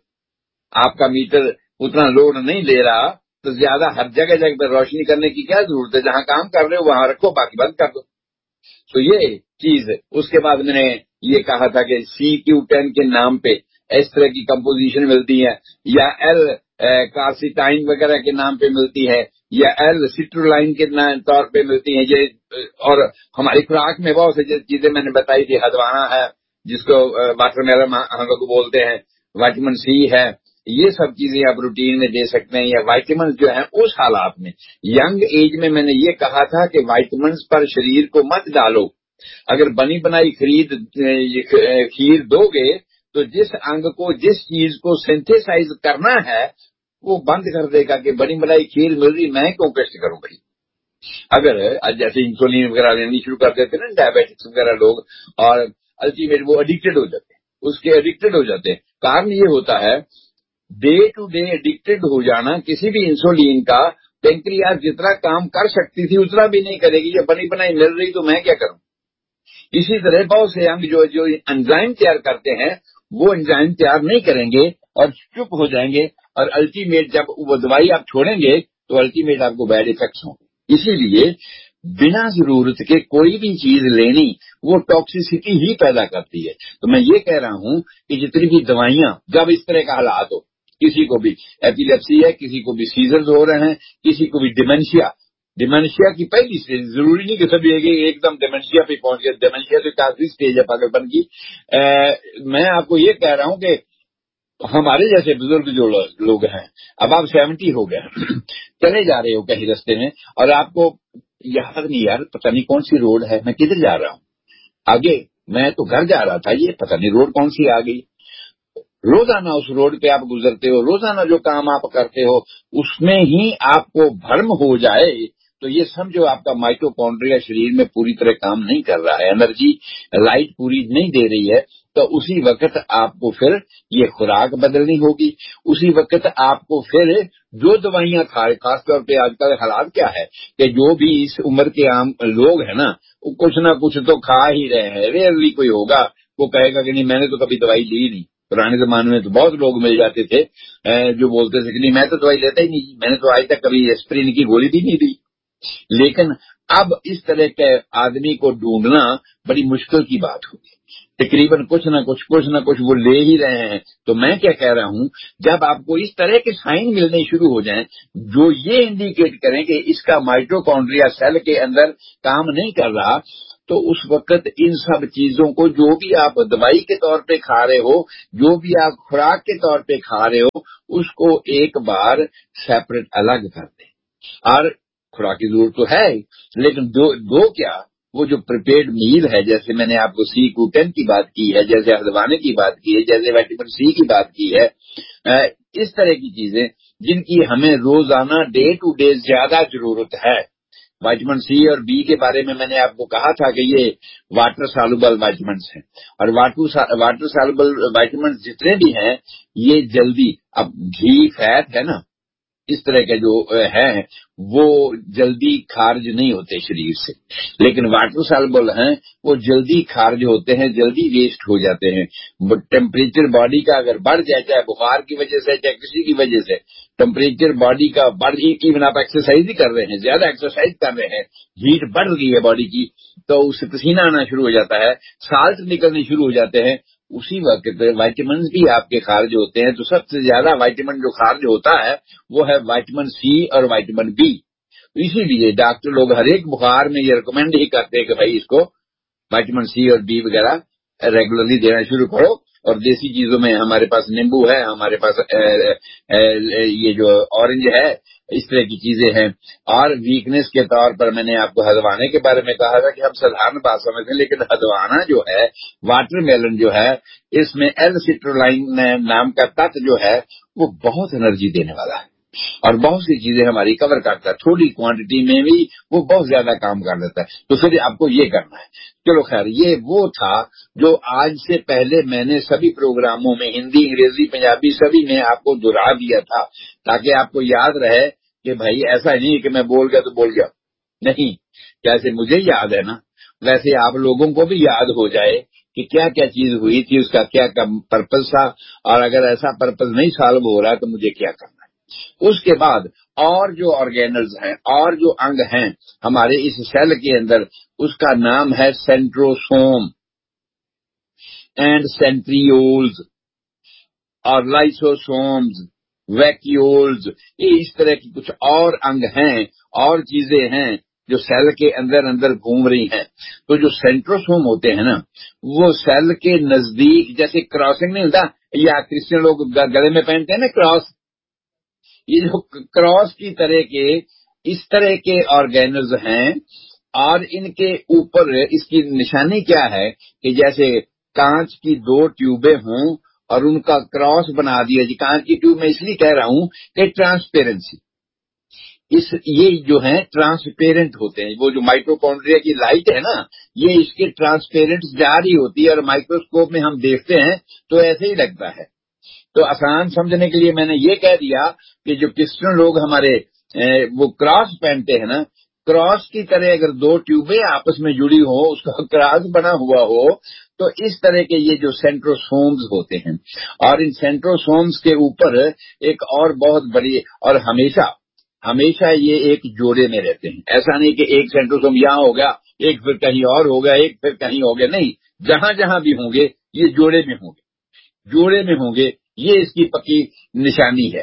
آپ کا میٹر اتنا لوڈ نہیں لے رہا تو زیادہ ہر جگہ جگہ پر روشنی کرنے کی کیا ضرورت ہے؟ جہاں کام کر رہے ہو وہاں رکھو, باقی بند کر دو. تو یہ چیز. اس کے بعد میں نے یہ کہا تھا کہ سی کیو ٹین کے نام پہ اس طرح کی کمپوزیشن ملتی ہے, یا ایل کارسیٹائن وغیرہ کے نام پہ ملتی ہے, یا ایل سٹرولائن کے طور پہ ملتی ہیں. یہ اور ہماری خوراک میں بہت سی چیزیں میں نے بتائی تھی. ہدوانا ہے جس کو واٹر میلن ہم لوگ بولتے ہیں, وائٹامن سی ہے, یہ سب چیزیں آپ روٹین میں دے سکتے ہیں. یا وائٹامنز جو ہیں اس حالات میں ینگ ایج میں میں نے یہ کہا تھا کہ وائٹامنز پر شریر کو مت ڈالو. اگر بنی بنائی خرید کھیر دو گے تو جس انگ کو جس چیز کو سینتھیسائز کرنا ہے وہ بند کر دے گا کہ بنی بنائی کھیر مل رہی, میں کیوں کشٹ کروں بھائی. اگر جیسے انسولین وغیرہ لینی شروع کر دیتے نا ڈائبیٹکس وغیرہ لوگ, اور الٹیمیٹ وہ ایڈکٹڈ ہو جاتے ہیں, اس کے ایڈکٹڈ ہو جاتے ہیں. کارن یہ ہوتا ہے ڈے ٹو ڈے ایڈکٹڈ ہو جانا. کسی بھی انسولین کا پینکریاس جتنا کام کر سکتی تھی اتنا بھی نہیں کرے گی. جب بنی بنائی مل رہی تو میں کیا کروں. اسی طرح بہت سے انگ جو جو انزائم تیار کرتے ہیں وہ انزائم تیار نہیں کریں گے اور چپ ہو جائیں گے, اور الٹیمیٹ جب وہ دوائی آپ چھوڑیں گے تو الٹیمیٹ آپ کو بیڈ افیکٹس ہوں. اسی لیے بنا ضرورت کے کوئی بھی چیز لینی وہ ٹاکسیسٹی ہی پیدا کرتی ہے. تو میں یہ کہہ رہا ہوں کہ جتنی بھی دوائیاں, جب اس طرح کا حالات ہو, کسی کو بھی ایپیلیپسی ہے, کسی کو بھی سیزرز ہو رہے ہیں, کسی کو بھی ڈیمنشیا, ڈیمنشیا کی پہلی اسٹیج, ضروری نہیں کہ سبھی ایک دم ڈیمنشیا پہ پہنچ گئے, ڈیمنشیا تو کافی اسٹیج ہے پاگلپن کی. میں آپ کو یہ کہہ رہا ہوں کہ ہمارے جیسے بزرگ جو لوگ ہیں, اب آپ سیونٹی ہو گئے, چلے جا رہے ہو کہیں رستے میں اور آپ کو یاد نہیں یار پتہ نہیں کون سی روڈ ہے, میں کدھر جا رہا ہوں, آگے میں تو گھر جا رہا تھا, یہ پتہ نہیں روڈ کون سی آ گئی. روزانہ اس روڈ پہ آپ گزرتے ہو, روزانہ جو کام آپ کرتے ہو اس میں ہی آپ کو بھرم ہو جائے تو یہ سمجھو آپ کا مائٹوکونڈریا شریر میں پوری طرح کام نہیں کر رہا ہے, انرجی لائٹ پوری نہیں دے رہی ہے. تو اسی وقت آپ کو پھر یہ خوراک بدلنی ہوگی، اسی وقت آپ کو پھر جو دوائیاں کھائے، خاص طور پہ آج کل حالات کیا ہے کہ جو بھی اس عمر کے عام لوگ ہیں نا وہ کچھ نہ کچھ تو کھا ہی رہے ہیں. ریئرلی کوئی ہوگا وہ کہے گا کہ نہیں میں نے تو کبھی دوائی لی نہیں. پرانے زمانے میں تو بہت لوگ مل جاتے تھے جو بولتے تھے کہ نہیں میں تو دوائی لیتا ہی نہیں، میں نے تو آج تک کبھی ایسپرین کی گولی بھی نہیں دی. لیکن اب اس طرح کے آدمی کو ڈھونڈنا بڑی مشکل کی بات ہوگی. تقریباً کچھ نہ کچھ کچھ نہ کچھ وہ لے ہی رہے ہیں. تو میں کیا کہہ رہا ہوں، جب آپ کو اس طرح کے سائن ملنے شروع ہو جائیں جو یہ انڈیکیٹ کریں کہ اس کا مائٹوکونڈریا سیل کے اندر کام نہیں کر رہا، تو اس وقت ان سب چیزوں کو جو بھی آپ دوائی کے طور پہ کھا رہے ہو، جو بھی آپ خوراک کے طور پہ کھا رہے ہو، اس کو ایک بار سیپریٹ الگ کر دیں. اور خوراک کی ضرورت تو ہے لیکن دو, دو کیا وہ جو پریپیئرڈ میل ہے، جیسے میں نے آپ کو سی کو ٹین کی بات کی ہے، جیسے ہردوانے کی بات کی ہے، جیسے وائٹامن سی کی بات کی ہے، اس طرح کی چیزیں جن کی ہمیں روزانہ ڈے ٹو ڈے زیادہ ضرورت ہے. وائٹامن سی اور بی کے بارے میں میں نے آپ کو کہا تھا کہ یہ واٹر سالوبل وائٹامنس ہیں، اور واٹر سالوبل وائٹامنس جتنے بھی ہیں یہ جلدی، اب گھی فیٹ ہے نا اس طرح کے جو ہیں وہ جلدی خارج نہیں ہوتے شریر سے، لیکن واٹر سالوبل ہیں وہ جلدی خارج ہوتے ہیں، جلدی ویسٹ ہو جاتے ہیں. ٹیمپریچر باڈی کا اگر بڑھ جائے، چاہے بخار کی وجہ سے چاہے کسی کی وجہ سے، ٹیمپریچر باڈی کا بڑھ ہی، ایون آپ ایکسرسائز ہی کر رہے ہیں، زیادہ ایکسرسائز کر رہے ہیں، ہیٹ بڑھ گئی ہے باڈی کی، تو اس سے پسینہ آنا شروع ہو جاتا ہے، سالٹ نکلنے شروع ہو جاتے ہیں. اسی وقت وائٹامنز بھی آپ کے خارج ہوتے ہیں. تو سب سے زیادہ وائٹامن جو خارج ہوتا ہے وہ ہے وائٹامن سی اور وائٹامن بی. اسی لیے ڈاکٹر لوگ ہر ایک بخار میں یہ ریکمینڈ ہی کرتے ہیں کہ بھائی اس کو وائٹامن سی اور بی وغیرہ ریگولرلی دینا شروع کرو. اور دیسی چیزوں میں ہمارے پاس نیمبو ہے، ہمارے پاس یہ جو اورنج ہے، اس طرح کی چیزیں ہیں. اور ویکنس کے طور پر میں نے آپ کو ہدوانے کے بارے میں کہا تھا کہ ہم سادھارن بات سمجھتے ہیں، لیکن ہدوانا جو ہے، واٹر میلن جو ہے، اس میں ایل سٹرولائن نام کا تت جو ہے وہ بہت انرجی دینے والا ہے اور بہت سی چیزیں ہماری کور کرتا ہے. تھوڑی کوانٹٹی میں بھی وہ بہت زیادہ کام کر دیتا ہے. تو پھر آپ کو یہ کرنا ہے. چلو خیر، یہ وہ تھا جو آج سے پہلے میں نے سبھی پروگراموں میں ہندی، انگریزی، پنجابی سبھی میں آپ کو دہرا دیا تھا تاکہ آپ کو یاد رہے کہ بھائی ایسا نہیں کہ میں بول گیا تو بول گیا نہیں. جیسے مجھے یاد ہے نا ویسے آپ لوگوں کو بھی یاد ہو جائے کہ کیا کیا چیز ہوئی تھی، اس کا کیا پرپز تھا، اور اگر ایسا پرپز نہیں سالو ہو رہا تو مجھے کیا کرنا ہے. اس کے بعد اور جو آرگینلز ہیں اور جو انگ ہیں ہمارے اس سیل کے اندر، اس کا نام ہے سینٹروسوم اینڈ سینٹریولز اور لائسوسومز، ویکیولز. یہ اس طرح کی کچھ اور انگ ہیں اور چیزیں ہیں جو سیل کے اندر اندر گھوم رہی ہیں. تو جو سینٹروسوم ہوتے ہیں نا وہ سیل کے نزدیک، جیسے کراسنگ نہیں ہوتا یا کرسچن لوگ گلے میں پہنتے ہیں نا کراس، یہ جو کراس کی طرح کے اس طرح کے آرگینلز ہیں. اور ان کے اوپر اس کی نشانی کیا ہے کہ جیسے کانچ کی دو ٹیوبیں ہوں اور ان کا کراس بنا دیا جی. کانچ کی ٹیوب میں اس لیے کہہ رہا ہوں کہ ٹرانسپیرنسی، اس یہ جو ہیں ٹرانسپیرنٹ ہوتے ہیں. وہ جو مائٹوکونڈریا کی لائٹ ہے نا یہ اس کے ٹرانسپیرنٹ جاری ہوتی ہے اور مائکروسکوپ میں ہم دیکھتے ہیں تو ایسے ہی لگتا ہے. تو آسان سمجھنے کے لیے میں نے یہ کہہ دیا کہ جو کرسچن لوگ ہمارے وہ کراس پہنتے ہیں نا، کراس کی طرح اگر دو ٹیوبیں آپس میں جڑی ہو، اس کا کراس بنا ہوا ہو، تو اس طرح کے یہ جو سینٹروسومز ہوتے ہیں. اور ان سینٹروسومز کے اوپر ایک اور بہت بڑی، اور ہمیشہ ہمیشہ یہ ایک جوڑے میں رہتے ہیں. ایسا نہیں کہ ایک سینٹروسوم یہاں ہو گیا، ایک پھر کہیں اور ہو گیا، ایک پھر کہیں ہو گیا. نہیں، جہاں جہاں بھی ہوں گے یہ جوڑے میں ہوں گے، جوڑے میں ہوں گے. یہ اس کی پکی نشانی ہے.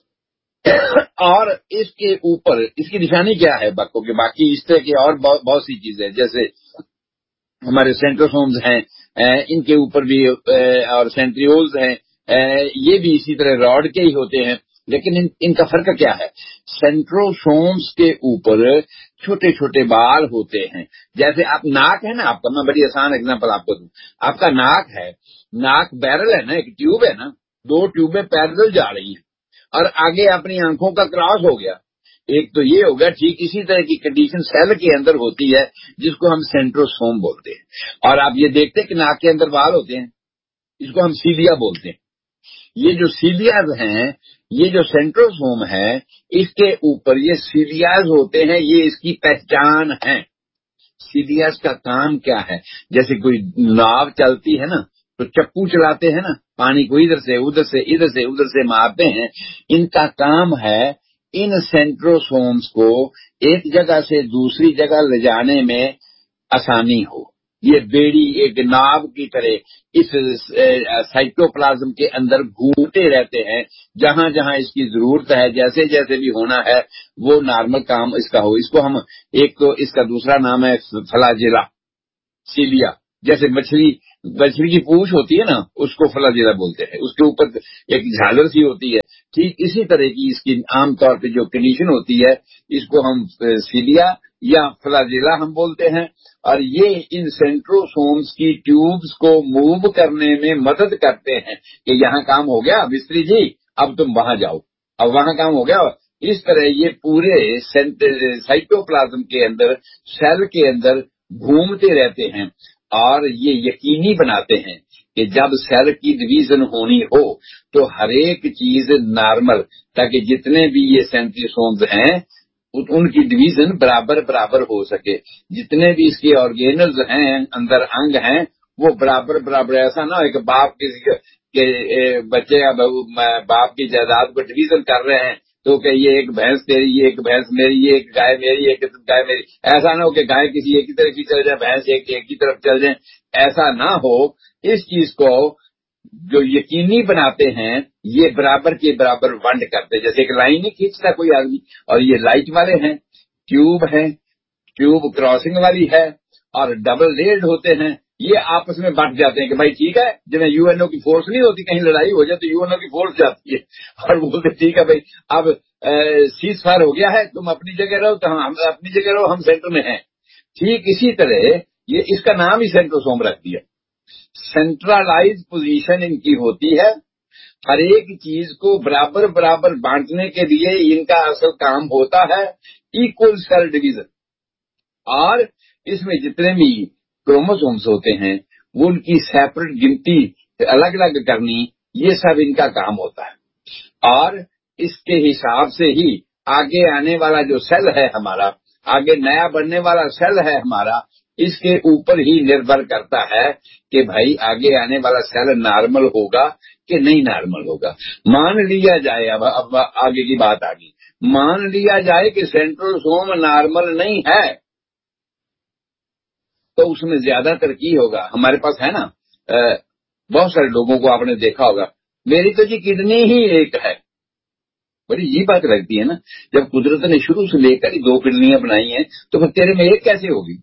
اور اس کے اوپر اس کی نشانی کیا ہے بکوں کے؟ باقی اس طرح کی اور بہت, بہت سی چیزیں جیسے ہمارے سینٹروسومز ہیں ان کے اوپر بھی، اور سینٹریولز ہیں یہ بھی اسی طرح راڈ کے ہی ہوتے ہیں. لیکن ان, ان کا فرق کیا ہے؟ سینٹروسومز کے اوپر چھوٹے چھوٹے بال ہوتے ہیں. جیسے آپ ناک ہے نا آپ کا، میں بڑی آسان ایگزامپل آپ کو دوں. آپ کا ناک ہے، ناک بیرل ہے نا، ایک ٹیوب ہے نا، دو ٹیوبیں پیرل جا رہی ہیں اور آگے اپنی آنکھوں کا کراس ہو گیا. ایک تو یہ ہوگا. ٹھیک اسی طرح کی کنڈیشن سیل کے اندر ہوتی ہے جس کو ہم سینٹروسوم بولتے ہیں. اور آپ یہ دیکھتے ہیں کہ ناک کے اندر بال ہوتے ہیں، اس کو ہم سیلیا بولتے ہیں. یہ جو سیلیاز ہیں، یہ جو سینٹروسوم ہے، اس کے اوپر یہ سیلیاز ہوتے ہیں، یہ اس کی پہچان ہے. سیلیاز کا کام کیا ہے؟ جیسے کوئی ناو چلتی ہے نا تو چپو چلاتے ہیں نا، پانی کو ادھر سے ادھر سے ادھر سے ادھر سے مارتے ہیں. ان کا کام ہے ان سینٹروسومز کو ایک جگہ سے دوسری جگہ لے جانے میں آسانی ہو. یہ بیڑی ایک ناو کی طرح اس سائٹوپلازم کے اندر گھومتے رہتے ہیں، جہاں جہاں اس کی ضرورت ہے، جیسے جیسے بھی ہونا ہے وہ نارمل کام اس کا ہو. اس کو ہم ایک تو اس کا دوسرا نام ہے فلاجیلا سیلیا. جیسے مچھلی مچھلی کی پوچھ ہوتی ہے نا، اس کو فلاجیلا بولتے ہیں، اس کے اوپر ایک جھالر سی ہوتی ہے. ٹھیک اسی طرح کی اس کی عام طور پہ جو کنڈیشن ہوتی ہے، اس کو ہم سیلیا یا فلاجیلا ہم بولتے ہیں. اور یہ ان سینٹروسومز کی ٹیوبز کو موو کرنے میں مدد کرتے ہیں کہ یہاں کام ہو گیا مستری جی، اب تم وہاں جاؤ، اب وہاں کام ہو گیا. اس طرح یہ پورے سائٹوپلازم کے اندر، سیل کے اندر گھومتے رہتے ہیں اور یہ یقینی بناتے ہیں کہ جب سیل کی ڈویژن ہونی ہو تو ہر ایک چیز نارمل، تاکہ جتنے بھی یہ سینٹروسومز ہیں ان کی ڈویژن برابر برابر ہو سکے. جتنے بھی اس کے آرگینلز ہیں، اندر انگ ہیں، وہ برابر برابر. ایسا نہ ہو کہ باپ کسی کے بچے یا باپ کی جائیداد کو ڈویژن کر رہے ہیں تو کہ یہ ایک بھینس تیری، یہ ایک بھینس میری، یہ ایک گائے میری، ایک گائے میری. ایسا نہ ہو کہ گائے کسی ایک ہی طرف ہی چل جائے، بھینس ایک ایک ہی طرف چل جائیں. ایسا نہ ہو. اس چیز کو جو یقینی بناتے ہیں یہ برابر کے برابر ونڈ کرتے، جیسے ایک لائن نہیں کھینچتا کوئی آدمی. اور یہ لائٹ والے ہیں، ٹیوب ہے، ٹیوب کراسنگ والی ہے اور ڈبل لیڈ ہوتے ہیں. یہ آپس میں بٹ جاتے ہیں کہ بھائی ٹھیک ہے، جب یو این او کی فورس نہیں ہوتی، کہیں لڑائی ہو جائے تو یو این او کی فورس جاتی ہے اور بولتے ٹھیک ہے بھائی اب سیز فائر ہو گیا ہے، تم اپنی جگہ رہو تو ہم اپنی جگہ رہو، ہم سینٹر میں ہیں. ٹھیک اسی طرح یہ اس کا نام ہی سینٹروسوم رکھ دیا. سینٹرلائز پوزیشن ان کی ہوتی ہے. ہر ایک چیز کو برابر برابر بانٹنے کے لیے ان کا اصل کام ہوتا ہے ایکول سیل ڈویژن. اور اس میں جتنے بھی کروموسومز ہوتے ہیں وہ ان کی سیپریٹ گنتی الگ الگ کرنی، یہ سب ان کا کام ہوتا ہے. اور اس کے حساب سے ہی آگے آنے والا جو سیل ہے ہمارا، آگے نیا بننے والا سیل ہے ہمارا، اس کے اوپر ہی نربھر کرتا ہے کہ بھائی آگے آنے والا سیل نارمل ہوگا کہ نہیں نارمل ہوگا. مان لیا جائے، اب اب آگے کی بات آ گئی، مان لیا جائے کہ سینٹروسوم نارمل نہیں ہے تو اس میں زیادہ ترقی ہوگا. ہمارے پاس ہے نا بہت سارے لوگوں کو آپ نے دیکھا ہوگا، میری تو جی کڈنی ہی ایک ہے. بڑی یہ بات لگتی ہے نا، جب قدرت نے شروع سے لے کر ہی دو کڈنیاں بنائی ہیں تو پھر تیرے میں ایک کیسے ہوگی؟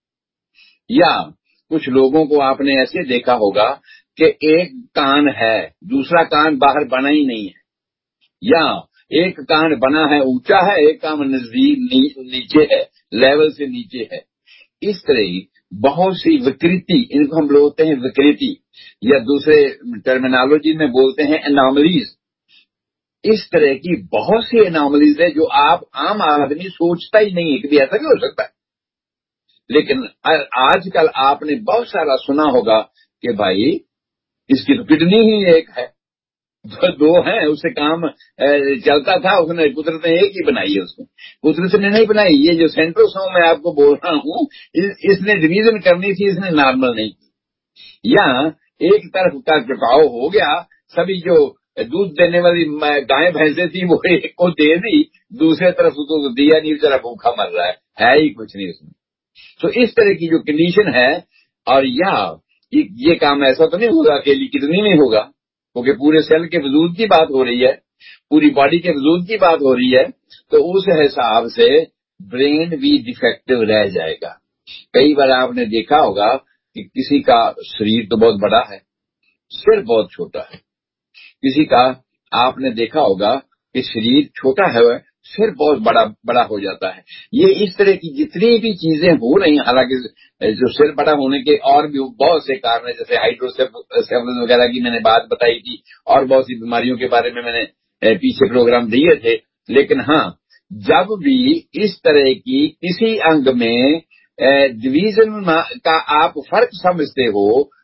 یا کچھ لوگوں کو آپ نے ایسے دیکھا ہوگا کہ ایک کان ہے، دوسرا کان باہر بنا ہی نہیں ہے، یا ایک کان بنا ہے اونچا ہے، ایک کان نزدیک نیچے ہے، لیول سے نیچے ہے. اس طرح ہی بہت سی وکریتی، ان کو ہم بولتے ہیں وکریتی، یا دوسرے ٹرمینالوجی میں بولتے ہیں اناملیز. اس طرح کی بہت سی اناملیز ہیں جو آپ عام آدمی سوچتا ہی نہیں ہے کہ بھی ایسا بھی ہو سکتا ہے. لیکن آج کل آپ نے بہت سارا سنا ہوگا کہ بھائی اس کی تو کڈنی ہی ایک ہے، دو ہیں، اس سے کام چلتا تھا، اس نے قدرت نے ایک ہی بنائی ہے. اس میں قدرت نے نہیں بنائی. یہ جو سینٹروسوم میں آپ کو بول رہا ہوں، اس نے ڈویژن کرنی تھی، اس نے نارمل نہیں کی. یا ایک طرف کا کٹاؤ ہو گیا، سبھی جو دودھ دینے والی گائے بھینسیں تھی وہ ایک کو دے دی، دوسرے طرف اس کو دیا نہیں، بیچارہ بھوکھا مر رہا ہے ہے ہی کچھ نہیں اس میں. تو اس طرح کی جو کنڈیشن ہے، اور یا یہ کام ایسا تو نہیں ہوگا اکیلی کڈنی میں ہوگا، کیونکہ پورے سیل کے وجود کی بات ہو رہی ہے، پوری باڈی کے وجود کی بات ہو رہی ہے، تو اس حساب سے برین بھی ڈیفیکٹو رہ جائے گا. کئی بار آپ نے دیکھا ہوگا کہ کسی کا شریر تو بہت بڑا ہے، سر بہت چھوٹا ہے. کسی کا آپ نے دیکھا ہوگا کہ شریر چھوٹا ہے، سر بہت بڑا بڑا ہو جاتا ہے. یہ اس طرح کی جتنی بھی چیزیں ہو رہی ہیں، حالانکہ جو سر بڑا ہونے کے اور بھی بہت سے کارن ہیں، جیسے ہائیڈروسیفلس وغیرہ کی میں نے بات بتائی تھی، اور بہت سی بیماریوں کے بارے میں میں نے پیچھے پروگرام دیے تھے. لیکن ہاں، جب بھی اس طرح کی کسی انگ میں ڈویژن کا آپ فرق سمجھتے ہو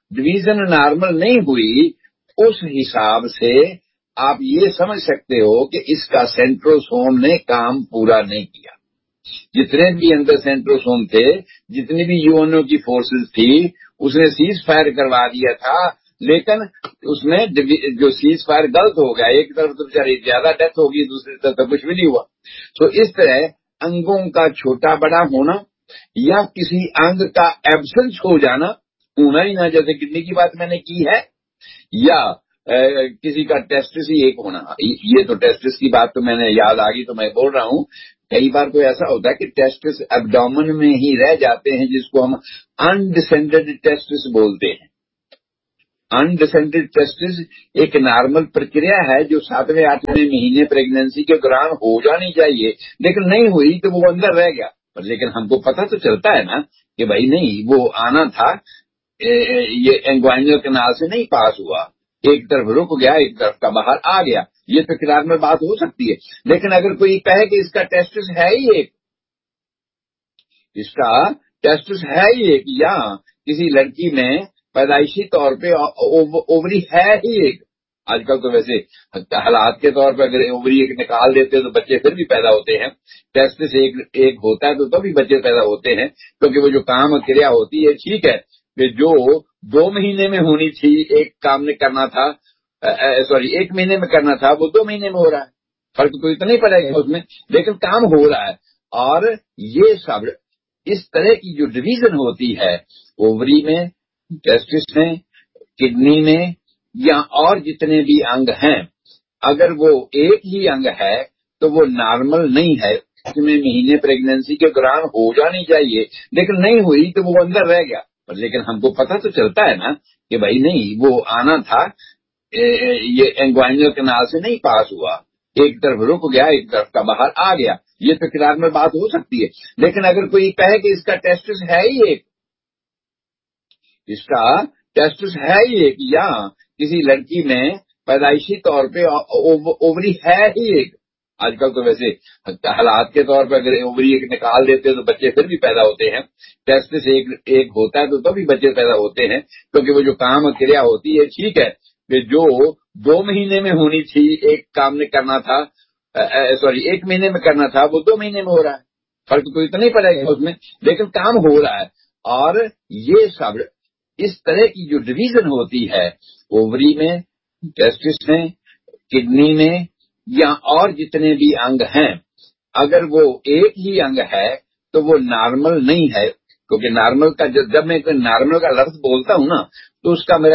डिवीजन नॉर्मल नहीं हुई, उस हिसाब से आप ये समझ सकते हो कि इसका सेंट्रोसोम ने काम पूरा नहीं किया। जितने भी अंदर सेंट्रोसोम थे, जितनी भी यूएनओ की फोर्सेस थी, उसने सीज फायर करवा दिया था, लेकिन उसमें जो सीज फायर गलत हो गया, एक तरफ तो बेचारी ज्यादा डेथ होगी, दूसरी तरफ तो कुछ भी नहीं हुआ। तो इस तरह अंगों का छोटा बड़ा होना या किसी अंग का एब्सेंस हो जाना, होना ही ना, जैसे किडनी की बात मैंने की है, या ए, किसी का टेस्टिस ही एक होना, ये तो टेस्टिस की बात तो मैंने याद आ गई तो मैं बोल रहा हूं। कई बार तो ऐसा होता है कि टेस्टिस एब्डोमेन में ही रह जाते हैं, जिसको हम अनडिसेंडेड टेस्टिस बोलते हैं। अनडिसेंडेड टेस्टिस एक नॉर्मल प्रक्रिया है जो सातवें आठवें महीने प्रेगनेंसी के दौरान हो जानी चाहिए, लेकिन नहीं हुई तो वो अंदर रह गया। पर लेकिन हमको पता तो चलता है ना कि भाई नहीं, वो आना था, ये एंग्वाइनल कैनाल से नहीं पास हुआ, एक तरफ रुक गया, एक तरफ का बाहर आ गया। ये तो किनार में बात हो सकती है। लेकिन अगर कोई कहे कि इसका टेस्टिस है ही एक, इसका टेस्टिस है ही एक, या किसी लड़की में पैदाइशी तौर पे ओवरी है ही एक, आजकल तो वैसे हालात के तौर पे अगर ओवरी एक निकाल देते तो बच्चे फिर भी पैदा होते हैं, टेस्टिस एक एक होता है तो तभी तो बच्चे पैदा होते हैं, क्योंकि वो जो काम क्रिया होती है, ठीक है, कि जो दो महीने में होनी थी, एक काम ने करना था, सॉरी एक महीने में करना था, वो दो महीने में हो रहा है। फर्क तो इतना ही पड़ेगा उसमें, लेकिन काम हो रहा है। और ये सब इस तरह की जो डिवीजन होती है ओवरी में, टेस्टिस में, किडनी में, या और जितने भी अंग हैं, अगर वो एक ही अंग है तो वो नॉर्मल नहीं है। इसमें महीने प्रेगनेंसी के दौरान हो जानी चाहिए, लेकिन नहीं हुई तो वो अंदर रह गया। पर लेकिन हमको पता तो चलता है ना कि भाई नहीं, वो आना था, ये एंग्वाइनल कैनाल से नहीं पास हुआ, एक तरफ रुक गया, एक तरफ का बाहर आ गया। ये तो किनार में बात हो सकती है। लेकिन अगर कोई कहे कि इसका टेस्टिस है ही एक, इसका टेस्टिस है ही एक, या किसी लड़की में पैदाइशी तौर पे ओवरी है ही एक, आजकल तो वैसे हालात के तौर पे अगर ओवरी एक निकाल देते तो बच्चे फिर भी पैदा होते हैं, टेस्टिस एक एक होता है तो तभी बच्चे पैदा होते हैं, क्योंकि वो जो काम क्रिया होती है, ठीक है, कि जो दो महीने में होनी थी, एक काम ने करना था, सॉरी एक महीने में करना था, वो दो महीने में हो रहा है। फर्क तो इतना ही पड़ेगा उसमें, लेकिन काम हो रहा है। और ये सब इस तरह की जो डिवीजन होती है ओवरी में, टेस्टिस में, किडनी में, या और जितने भी अंग हैं, अगर वो एक ही अंग है तो वो नॉर्मल नहीं है। क्योंकि नॉर्मल का जब मैं नॉर्मल का लफ्ज बोलता हूं ना, तो उसका मेरा